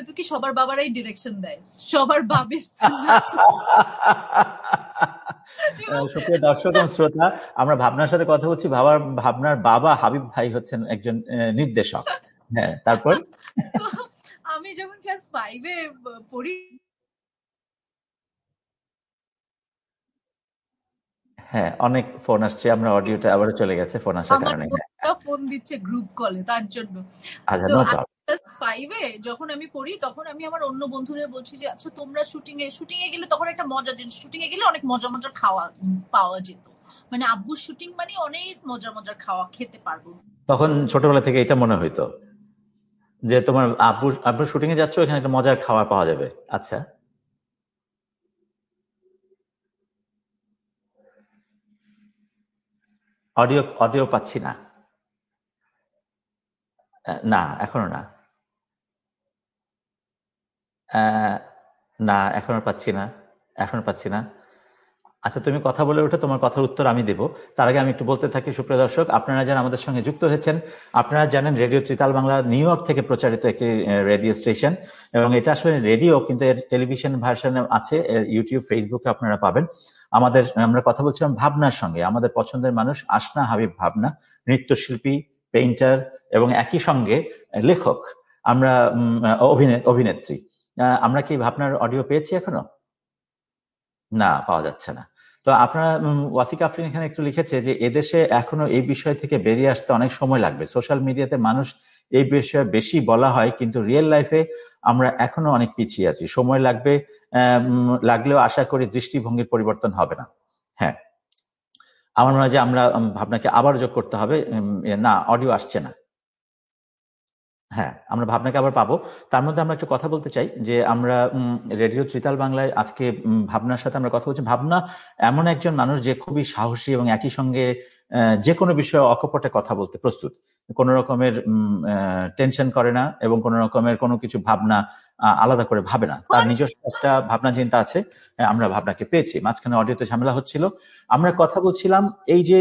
হয়তো কি সবার বাবারাই ডিরেকশন দেয়, সবার বাবে সুপ্রিয় দর্শক এবং শ্রোতা, আমরা ভাবনার সাথে কথা বলছি। ভাবনার বাবা হাবিব ভাই হচ্ছেন একজন নির্দেশক। হ্যাঁ, তারপর আমি যখন ক্লাস 5-এ পড়ি, হ্যাঁ, অনেক ফোন আসছে, আমরা অডিওটা আবারও চলে গেছে ফোন আসার আমার কারণে। ফোন দিচ্ছে গ্রুপ কলে, তার জন্য। আচ্ছা, তো নো প্রবলেম। ক্লাস 5-এ যখন আমি পড়ি, তখন আমি আমার অন্য বন্ধুদের বলছি যে আচ্ছা তোমরা শুটিং এ গেলে, তখন একটা মজার জিনিস, শুটিং এ গেলে অনেক মজার মজার খাওয়া পাওয়া যেত, মানে আব্বুর শুটিং মানে অনেক মজার মজার খাওয়া খেতে পারবো। তখন ছোটবেলা থেকে এটা মনে হইতো যে তোমার আব্বুর শুটিং এ যাচ্ছ, এখানে একটা মজার খাওয়া পাওয়া যাবে। আচ্ছা, অডিও পাচ্ছি না। না, এখনো না। না, এখনো পাচ্ছি না। আচ্ছা, তুমি কথা বলে ওঠো, তোমার কথার উত্তর আমি দেব। তার আগে আমি একটু বলতে থাকি, সুপ্রিয় দর্শক, আপনারা যারা আমাদের সঙ্গে যুক্ত হয়েছেন, আপনারা জানেন radio tritaal Bangla new York থেকে প্রচারিত একটি রেডিও স্টেশন, এবং এটা আসলে রেডিও, কিন্তু এর টেলিভিশন ভার্সন আছে, ইউটিউব, ফেসবুকে আপনারা পাবেন। আমরা কথা বলছিলাম ভাবনার সঙ্গে, আমাদের পছন্দের মানুষ আসনা হাবিব ভাবনা, নৃত্যশিল্পী, পেইন্টার এবং একই সঙ্গে লেখক, আমরা অভিনেত্রী। আমরা কি ভাবনার অডিও পেয়েছি এখনো? না, পাওয়া যাচ্ছে না। তো আপনারা, ওয়াসিক আফরিন এখানে একটু লিখেছে যে এদেশে এখনো এই বিষয় থেকে বেরিয়ে আসতে অনেক সময় লাগবে। সোশ্যাল মিডিয়াতে মানুষ এই বিষয়ে বেশি বলা হয়, কিন্তু রিয়েল লাইফে আমরা এখনো অনেক পিছিয়ে আছি। সময় লাগবে, লাগলেও আশা করি দৃষ্টিভঙ্গির পরিবর্তন হবে না। হ্যাঁ, আমার মনে হয় যে আমরা ভাবনাকে আবার যোগ করতে হবে। না, অডিও আসছে না। হ্যাঁ, আমরা ভাবনাকে আবার পাবো। তার মধ্যে আমরা একটু কথা বলতে চাই যে আমরা রেডিও ত্রিতাল বাংলায় আজকে ভাবনার সাথে আমরা কথা বলছি। ভাবনা এমন একজন মানুষ যে খুবই সাহসী এবং একই সঙ্গে যে কোনো বিষয়ে অকপটে কথা বলতে প্রস্তুত, কোনো রকমের টেনশন করে না এবং কোনো রকমের কোনো কিছু ভাবনা আলাদা করে ভাবে না। তার নিজস্ব একটা ভাবনা চিন্তা আছে। আমরা ভাবনাকে পেয়েছি। মাঝখানে অডিওতে ঝামেলা হচ্ছিল। আমরা কথা বলছিলাম এই যে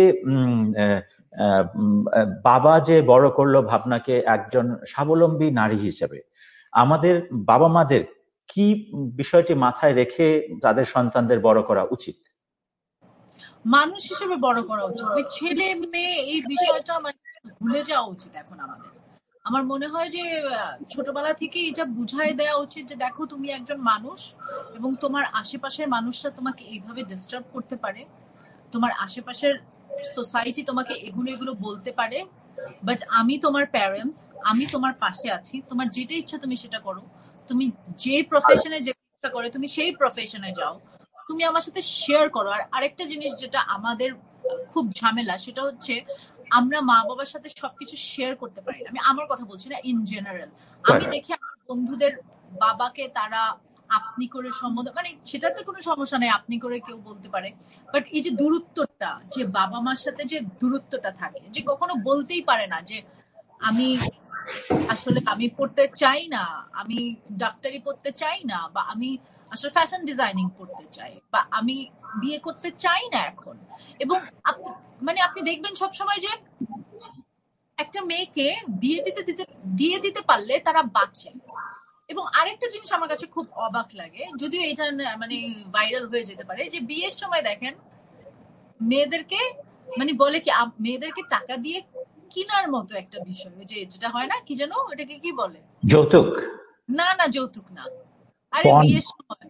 বাবা যে বড় করলো ভাবনাকে একজন স্বাবলম্বী নারী হিসেবে, আমাদের বাবা মাদের কি বিষয়টি মাথায় রেখে তাদের সন্তানদের বড় করা উচিত? মানুষ হিসেবে বড় করা উচিত। ওই ছেলে মেয়ে এই বিষয়টা মানে ভুলে যাওয়া উচিত এখন আমাদের। আমার মনে হয় যে ছোটবেলা থেকে এটা বুঝাই দেওয়া উচিত যে দেখো তুমি একজন মানুষ, এবং তোমার আশেপাশের মানুষরা তোমাকে এইভাবে ডিস্টার্ব করতে পারে, তোমার আশেপাশের সোসাইটি তোমাকে এগুলো বলতে পারে, বাট আমি তোমার প্যারেন্টস, আমি তোমার পাশে আছি, তোমার যেটা ইচ্ছা তুমি সেটা করো, তুমি যে প্রফেশনে যেতে ইচ্ছা করে তুমি সেই প্রফেশনে যাও, তুমি আমার সাথে শেয়ার করো। আর আরেকটা জিনিস যেটা আমাদের খুব ঝামেলা, সেটা হচ্ছে আমরা মা বাবার সাথে সবকিছু শেয়ার করতে পারি না। আমি আমার কথা বলছি না, ইন জেনারেল। আমি দেখি আমার বন্ধুদের বাবাকে তারা আপনি করে সম্বোধন, মানে সেটাতে কোনো সমস্যা নেই, আপনি করে কেউ বলতে পারে, বাট এই যে দূরত্বটা, যে বাবা মার সাথে যে দূরত্বটা থাকে, যে কখনো বলতেই পারে না যে আমি আসলে আমি পড়তে চাই না, আমি ডাক্তারি পড়তে চাই না, বা আমি আসলে ফ্যাশন ডিজাইনিং পড়তে চাই, বা আমি বিয়ে করতে চাই না এখন। এবং আপনি দেখবেন সবসময় যে একটা মেয়েকে দিয়ে দিতে পারলে তারা বাঁচে। এবং আরেকটা জিনিস আমার কাছে খুব অবাক লাগে, যদিও এটা মানে ভাইরাল হয়ে যেতে পারে, যে বিয়ের সময় দেখেন মেয়েদেরকে মানে বলে কি মেয়েদেরকে টাকা দিয়ে কিনার মতো একটা বিষয়, যে যেটা হয় না, কি যেন এটাকে কি বলে, যৌতুক। না যৌতুক না, আরে বিয়ের সময়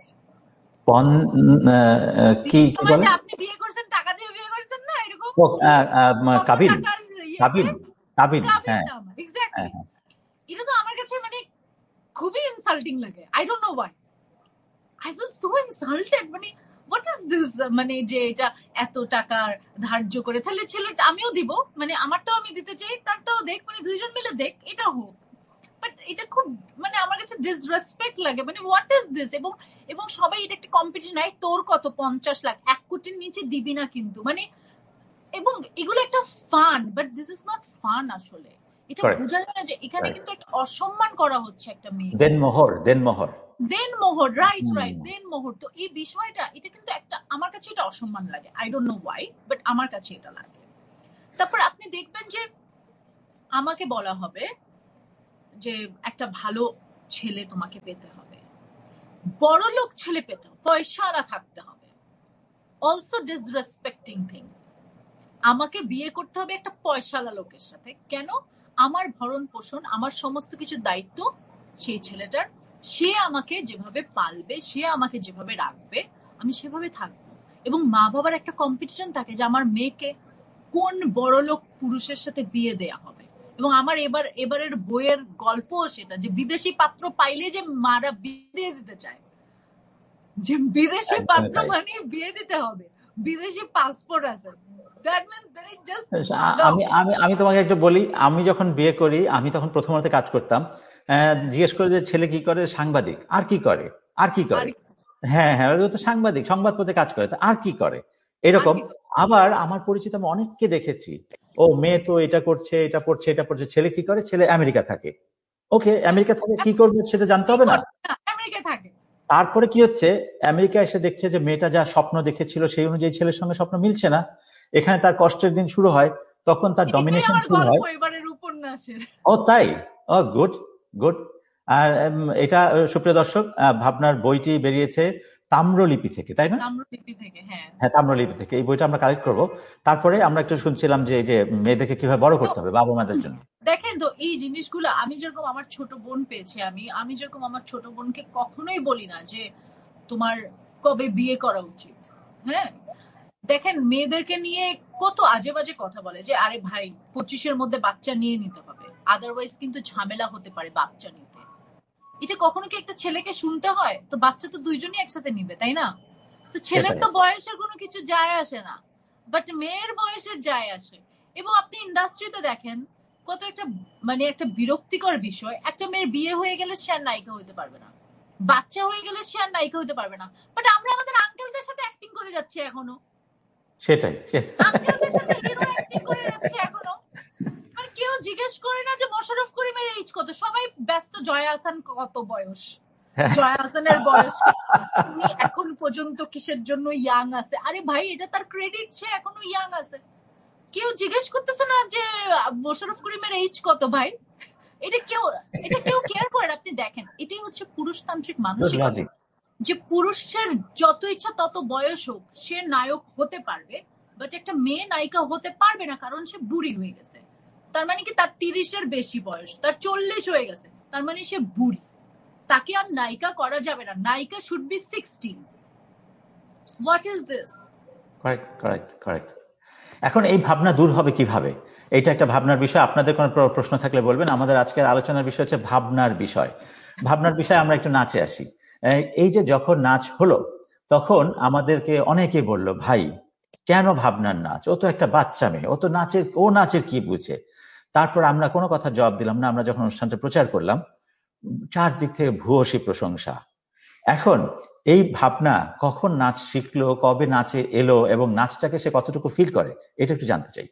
কি বলে, আপনি বিয়ে করছেন টাকা দিয়ে বিয়ে করছেন না, এরকম কাবিন। হ্যাঁ, এক্স্যাক্টলি। এটা তো আমার কাছে মানে খুবই ইনসাল্টিং লাগে। I don't know Y, I was so insulted. মানে হোয়াট ইজ দিস, মানে যে এটা এত টাকা ধার্য করে, তাহলে ছেলেটা আমিও দিব, মানে আমারটাও আমি দিতে চাই, তারটাও দেখ, মানে দুইজন মিলে দেখ, এটা হোক। বাট এটা খুব মানে আমার কাছে ডিসরেসপেক্ট লাগে, মানে হোয়াট ইজ দিস। এবং সবাই এটা একটা কম্পিটিশন, এই তোর কত 50 লাখ, 1 কোটির নিচে দিবি না কিন্তু, মানে এবং এগুলো একটা fun, but this is not fun. আসলে এটা বোঝা যায় না যে এখানে কিন্তু একটা অসম্মান করা হচ্ছে একটা মেয়ে। দেনমোহর, রাইট, দেনমোহর। তো এই বিষয়টা, এটা কিন্তু একটা, আমার কাছে এটা অসম্মান লাগে। I don't know Y, but আমার কাছে এটা লাগে। তারপর আপনি দেখবেন যে আমাকে বলা হবে যে একটা ভালো ছেলে তোমাকে পেতে হবে, বড়লোক ছেলে পেতে হবে, পয়সাওয়ালা থাকতে হবে। অলসো ডিসরেসপেক্টিং থিং, আমাকে বিয়ে করতে হবে একটা পয়সাওয়ালা লোকের সাথে। কেন? আমার ভরণ পোষণ, আমার সমস্ত কিছু দায়িত্ব সেই ছেলেটার। সে আমাকে যেভাবে পালবে, সে আমাকে যেভাবে রাখবে, আমি সেভাবে থাকবো। এবং মা বাবার একটা কম্পিটিশন থাকে যে আমার মেয়েকে কোন বড়লোক পুরুষের সাথে বিয়ে দেয়া হবে। এবং আমার এবারের বইয়ের গল্পও সেটা, যে বিদেশি পাত্র পাইলে যে মারা বিয়ে দিয়ে দিতে চায়, যে বিদেশি পাত্র মানে বিয়ে দিতে হবে, বিদেশি পাসপোর্ট আছে। আমি তোমাকে একটু বলি, আমি যখন বিয়ে করি আমি তখন প্রথম আলোতে কাজ করতাম। জিজ্ঞেস করে যে ছেলে কি করে, সাংবাদিক। আর কি করে? হ্যাঁ হ্যাঁ, ও তো সাংবাদিক, সংবাদপত্রে কাজ করে, আর কি করে এরকম। আবার আমার পরিচিত আমি অনেককে দেখেছি, ও মেয়ে তো এটা করছে, এটা পড়ছে, এটা পড়ছে, ছেলে কি করে? ছেলে আমেরিকা থাকে। ওকে, আমেরিকা থাকে, কি করবে সেটা জানতে হবে না? আমেরিকা থাকে। তারপরে কি হচ্ছে, আমেরিকা এসে দেখছে যে মেয়েটা যা স্বপ্ন দেখেছিল সেই অনুযায়ী ছেলের সঙ্গে স্বপ্ন মিলছে না। এখানে তার কষ্টের দিন শুরু হয়, তখন তার ডমিনেশন শুরু হয়। ও তাই? ও গুড গুড। আর এটা সুপ্রিয় দর্শক, ভাবনার বইটি বেরিয়েছে তাম্রলিপি থেকে, তাই না? হ্যাঁ, তাম্রলিপি থেকে। এই বইটা আমরা কালেক্ট করবো। তারপরে আমরা একটু শুনছিলাম যে এই যে মেয়েদেরকে কিভাবে বড় করতে হবে বাবা মাদের জন্য। দেখেন তো এই জিনিসগুলো, আমি যেরকম আমার ছোট বোন পেয়েছি, আমি যেরকম আমার ছোট বোনকে কখনোই বলি না যে তোমার কবে বিয়ে করা উচিত। হ্যাঁ, দেখেন মেয়েদেরকে নিয়ে কত আজে বাজে কথা বলে যে আরে ভাই 25-এর মধ্যে বাচ্চা নিয়ে নিতে হবে, আদারওয়াইজ কিন্তু ঝামেলা হতে পারে বাচ্চা নিতে। এটা কখনো কি একটা ছেলেকে শুনতে হয়? তো বাচ্চা তো দুইজনই একসাথে নিবে, তাই না? তো ছেলের তো বয়সের কোনো কিছু যায় আসে না, বাট মেয়ের বয়সের যায় আসে। এবং আপনি ইন্ডাস্ট্রিতে দেখেন কত একটা একটা বিরক্তিকর বিষয়, একটা মেয়ের বিয়ে হয়ে গেলে সে আর নায়িকা হইতে পারবে না, বাচ্চা হয়ে গেলে সে আর নায়িকা হইতে পারবে না। বাট আমরা আমাদের আঙ্কেলদের সাথে অ্যাক্টিং করে যাচ্ছি এখনো। সেটাই, আঙ্কেলদের সাথে হিরো অ্যাক্টিং করে যাচ্ছি এখনো। মানে কেউ জিজ্ঞেস করে না যে মোশাররফ করিমের এজ কত, সবাই ব্যস্ত জয়া আহসান কত বয়স, জয়া আহসানের বয়স উনি এখন পর্যন্ত কিসের জন্য ইয়াং আছে। আরে ভাই এটা তার ক্রেডিট, সে এখনো ইয়াং আছে। কেউ জিজ্ঞেস করতেছে না যে মোশাররফ করিমের এজ কত ভাই। এটা কেউ কেয়ার করে। আপনি দেখেন, এটাই হচ্ছে পুরুষতান্ত্রিক মানসিকতা, যে পুরুষের যত ইচ্ছা তত বয়স হোক সে নায়ক হতে পারবে, বাট একটা মেয়ে নায়িকা হতে পারবে না, কারণ সে বুড়ি হয়ে গেছে। তার মানে কি তার 30-এর বেশি বয়স, তার 40 হয়ে গেছে, তার মানে সে বুড়ি, তাকে আর নায়িকা করা যাবে না। নায়িকা should be 16। What is this? Correct. এখন এই ভাবনা দূর হবে কিভাবে? এটা একটা ভাবনার বিষয়। আপনাদের কোনো প্রশ্ন থাকলে বলবেন। আমাদের আজকের আলোচনার বিষয় হচ্ছে ভাবনার বিষয়। ভাবনার বিষয়ে আমরা একটু নাচে আসি। এই যে যখন নাচ হলো তখন আমাদেরকে অনেকে বলল, ভাই কেন ভাবনার নাচ, ও তো একটা বাচ্চা মেয়ে, ও নাচের কি বুঝে। তারপর আমরা কোনো কথা জবাব দিলাম না। আমরা যখন অনুষ্ঠানটা প্রচার করলাম, চারদিক থেকে ভূয়সী প্রশংসা। এখন এই ভাবনা কখন নাচ শিখলো, কবে নাচে এলো এবং নাচটাকে সে কতটুকু ফিল করে, এটা একটু জানতে চাই।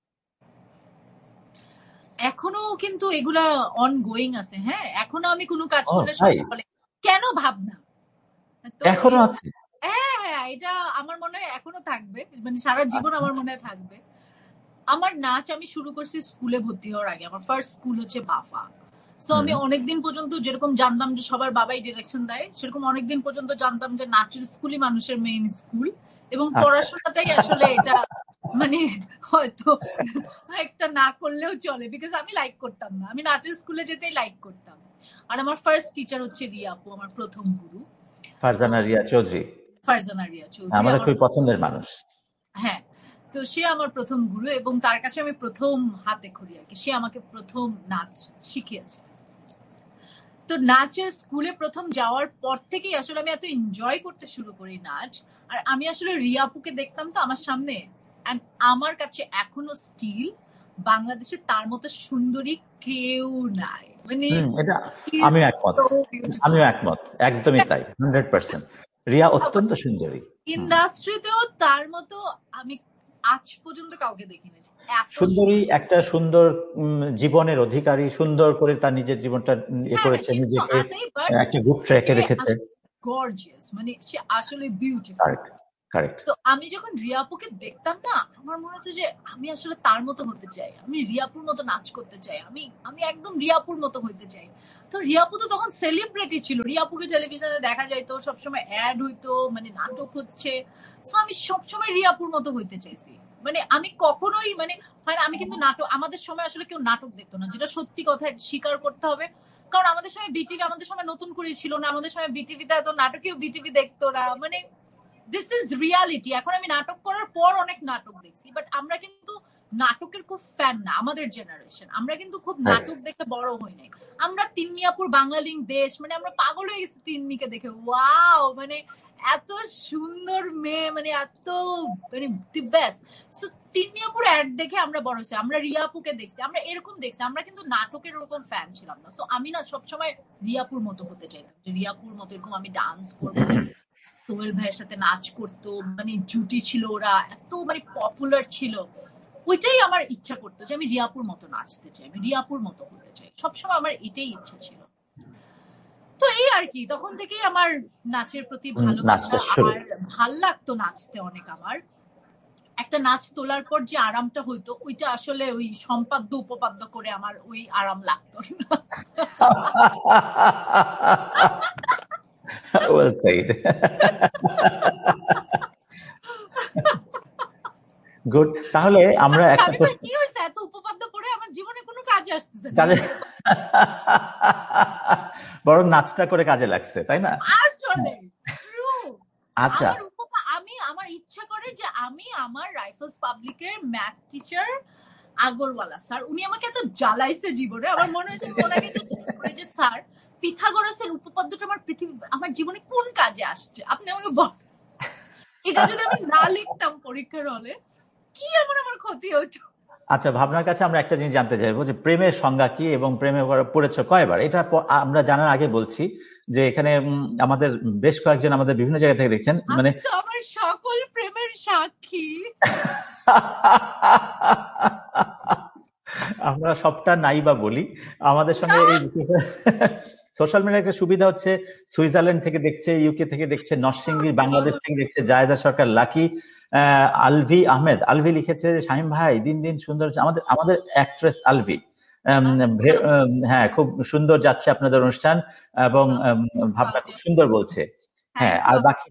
এখনো কিন্তু এগুলা অনগোয়িং আছে। হ্যাঁ, এখনো আমি কোনো কাজ করলে সবাই বলে কেন ভাবনা, এখনো আছে। হ্যাঁ, এটা আমার মনে হয় এখনো থাকবে, মানে সারা জীবন আমার মনে হয় থাকবে। আমার নাচ আমি শুরু করছি স্কুলে ভর্তি হওয়ার আগে। আমার ফার্স্ট স্কুল হচ্ছে বাফা। সো আমি অনেকদিন পর্যন্ত যেরকম জানতাম যে সবার বাবাই ডিরেকশন দেয়, সেরকম অনেকদিন পর্যন্ত জানতাম যে নাচের স্কুলই মানুষের মেইন স্কুল, এবং পড়াশোনাটাই আসলে এটা মানে হয়তো একটা না করলেও চলে, বিকজ আমি লাইক করতাম না, আমি নাচের স্কুলে যেতেই লাইক করতাম। আর আমার ফার্স্ট টিচার হচ্ছে রিয়া আপু, আমার প্রথম গুরু। ফারজানা রিয়া চৌধুরী, আমাদের খুব পছন্দের মানুষ। হ্যাঁ, তো সে আমার প্রথম গুরু, এবং তার কাছে আমি প্রথম হাতে খড়ি আর কি, সে আমাকে প্রথম নাচ শিখিয়েছে। তো নাচের স্কুলে প্রথম যাওয়ার পর থেকেই আসলে আমি এত এনজয় করতে শুরু করি নাচ। আর আমি আসলে রিয়া আপুকে দেখতাম তো আমার সামনে, এন্ড আমার কাছে এখনো স্টিল বাংলাদেশে তার মতো সুন্দরী কেউ নাই। মানে আমিও একমত, একদমই তাই, 100%। রিয়া অত্যন্ত সুন্দরী। ইন্ডাস্ট্রিতেও তার মতো আমি আজ পর্যন্ত কাউকে দেখিনি। সুন্দরী, একটা সুন্দর জীবনের অধিকারী, সুন্দর করে তার নিজের জীবনটা করেছে, নিজেকে একটা গুড ট্র্যাকে রেখেছে। গর্জিয়াস, মানে সে আসলে বিউটিফুল। কারেক্ট। তো আমি যখন রিয়াপুকে দেখতাম না, আমার মনে হতো যে আমি আসলে তার মতো হতে চাই, আমি রিয়াপুর মতো নাচ করতে চাই, আমি আমি একদম রিয়াপুর মতো হইতে চাই। তো রিয়াপু তো তখন সেলিব্রিটি ছিল, রিয়াপুকে টেলিভিশনে দেখা যাইতো, সবসময় অ্যাড হইতো, মানে নাটক হচ্ছে। সো আমি সবসময় রিয়াপুর মতো হইতে চাইছি। মানে আমি কখনোই মানে হয় না, আমি কিন্তু নাটক, আমাদের সময় আসলে কেউ নাটক দেখতো না, যেটা সত্যি কথা স্বীকার করতে হবে। কারণ আমাদের সময় বিটিভি, আমাদের সময় নতুন করে ছিল না, আমাদের সময় বিটিভিতে এত নাটকীয় বিটিভি দেখতো না, মানে দিস ইজ রিয়ালিটি। এখন আমি নাটক করার পর অনেক নাটক দেখছি, বাট আমরা কিন্তু নাটকের খুব ফ্যান না, আমাদের জেনারেশন। আমরা কিন্তু খুব নাটক দেখে বড় হই নাই। আমরা তিন্নিয়াপুর বাংলালিংক দেশ, মানে আমরা পাগল হয়ে গেছি তিন্নিকে দেখে। ওয়াও, মানে এত সুন্দর মেয়ে, মানে এত মানে দি বেস্ট। সো তিন্নিয়াপুর অ্যাড দেখে আমরা বড় হয়েছি, আমরা রিয়াপুকে দেখছি, আমরা এরকম দেখছি, আমরা কিন্তু নাটকের ওরকম ফ্যান ছিলাম না। সো আমি না সবসময় রিয়াপুর মতো হতে চাইতাম, যে রিয়াপুর মতো এরকম আমি ডান্স করবো, সোহেল ভাইয়ের সাথে নাচ করতো, মানে জুটি ছিল, ওরা এত মানে পপুলার ছিল। ওইটাই আমার ইচ্ছা করতো যে আমি রিয়াপুর মতো নাচতে চাই, আমি রিয়াপুর মতো হতে চাই, সবসময় আমার এটাই ইচ্ছা ছিল। তো এই আর কি, তখন থেকেই আমার নাচের প্রতি ভালোবাসা। নাচটা শুরু। আর ভাল লাগতো নাচতে অনেক। আমার একটা নাচ তোলার পর যে আরামটা হইতো, ওইটা আসলে ওই সম্পাদ্য উপপাদ্য করে আমার ওই আরাম লাগতো না। Well said. গুড। তাহলে আমরা আচ্ছা একটা আমি ভাই, প্রশ্ন কি হয়েছে এত উপপাদ্য পড়ে? আমার জীবনে কোনো কাজে আসতেছে না কাজে এই উপপাদ্য। বরং নাচটা করে কাজে লাগছে, তাই না? আসলে ট্রু। আচ্ছা। আমার আমি আমার ইচ্ছা করে যে আমি আমার রাইফেলস পাবলিকের ম্যাথ টিচার আগরওয়ালা স্যার, উনি আমাকে এত জ্বালাইছে জীবনে, আমার মনে হয়েছে আমি ওনাকে জিজ্ঞেস করি যে স্যার, পিথাগোরাসের উপপাদ্যটা আমার আমার জীবনে কোন কাজে আসছে, আপনি আমাকে বল। এটা যদি আমি না লিখতাম পরীক্ষার হলে, কি এমন আমার ক্ষতি হতো? আচ্ছা, ভাবনার কাছে আমরা একটা জিনিস জানতে চাইবো যে প্রেমের সংজ্ঞা কি এবং প্রেমে পড়েছো কয়বার, এটা আমরা জানার আগে বলছি যে এখানে আমাদের বেশ কয়েকজন আমাদের বিভিন্ন জায়গা থেকে দেখছেন, মানে আমি তো আমার সকল প্রেমের সাক্ষী। আমরা সবটা নাই বা বলি। আমাদের সঙ্গে এই সোশ্যাল মিডিয়ার একটা সুবিধা হচ্ছে, সুইজারল্যান্ড থেকে দেখছে, ইউকে থেকে দেখছে, নরসিংদী বাংলাদেশ থেকে দেখছে জায়েদা সরকার লাকি, আলভি আহমেদ। আলভি লিখেছে যে শামীম ভাই দিন দিন সুন্দর, আমাদের আমাদের অ্যাক্ট্রেস আলভি। হ্যাঁ, খুব সুন্দর যাচ্ছে আপনাদের অনুষ্ঠান এবং ভাবনা খুব সুন্দর বলছে। হ্যাঁ, আর বাকি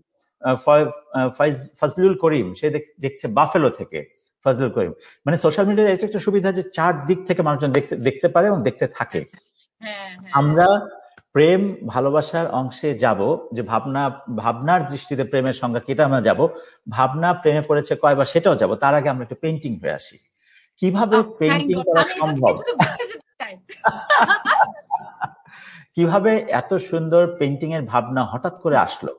ফজলুল করিম, সে দেখছে বাফেলো থেকে। ফজলুল করিম, মানে সোশ্যাল মিডিয়ার এটা একটা সুবিধা যে চার দিক থেকে মানুষজন দেখতে পারে এবং দেখতে থাকে। আমরা প্রেম ভালোবাসার অংশে যাব, যে ভাবনার দৃষ্টিতে প্রেমের সংজ্ঞা কি, এটা আমরা যাব। ভাবনা প্রেমে পড়েছে কয়বার, সেটাও যাব। তার আগে আমরা একটু পেইন্টিং হয়ে আসি। কিভাবে পেইন্টিং করা সম্ভব? কিভাবে এত সুন্দর পেইন্টিং এর ভাবনা হঠাৎ করে আসলো?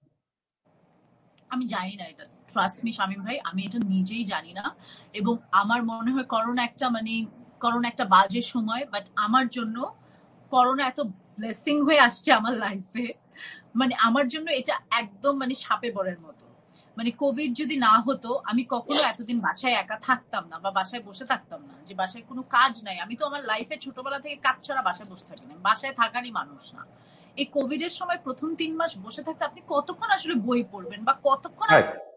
আমি জানি না এটা, ট্রাস্ট মি শামীম ভাই, আমি এটা নিজেই জানি না। এবং আমার মনে হয় করোনা একটা বাজে সময়, বাট আমার জন্য করোনা এত ব্লেসিং হয়ে আসছে আমার লাইফে। মানে আমার জন্য এটা একদম মানে সাপে বরের মতো। মানে কোভিড যদি না হতো, আমি কখনো এতদিন বাসায় একা থাকতাম না, বা বাসায় বসে থাকতাম না, যে বাসায় কোনো কাজ নাই। আমি তো আমার লাইফে ছোটবেলা থেকে কাজ ছাড়া বাসায় বসে থাকি না, বাসায় থাকারই মানুষ না। এই কোভিড এর সময় প্রথম 3 মাস বসে থাকতে আপনি কতক্ষণ আসলে বই পড়বেন, বা কতক্ষণ?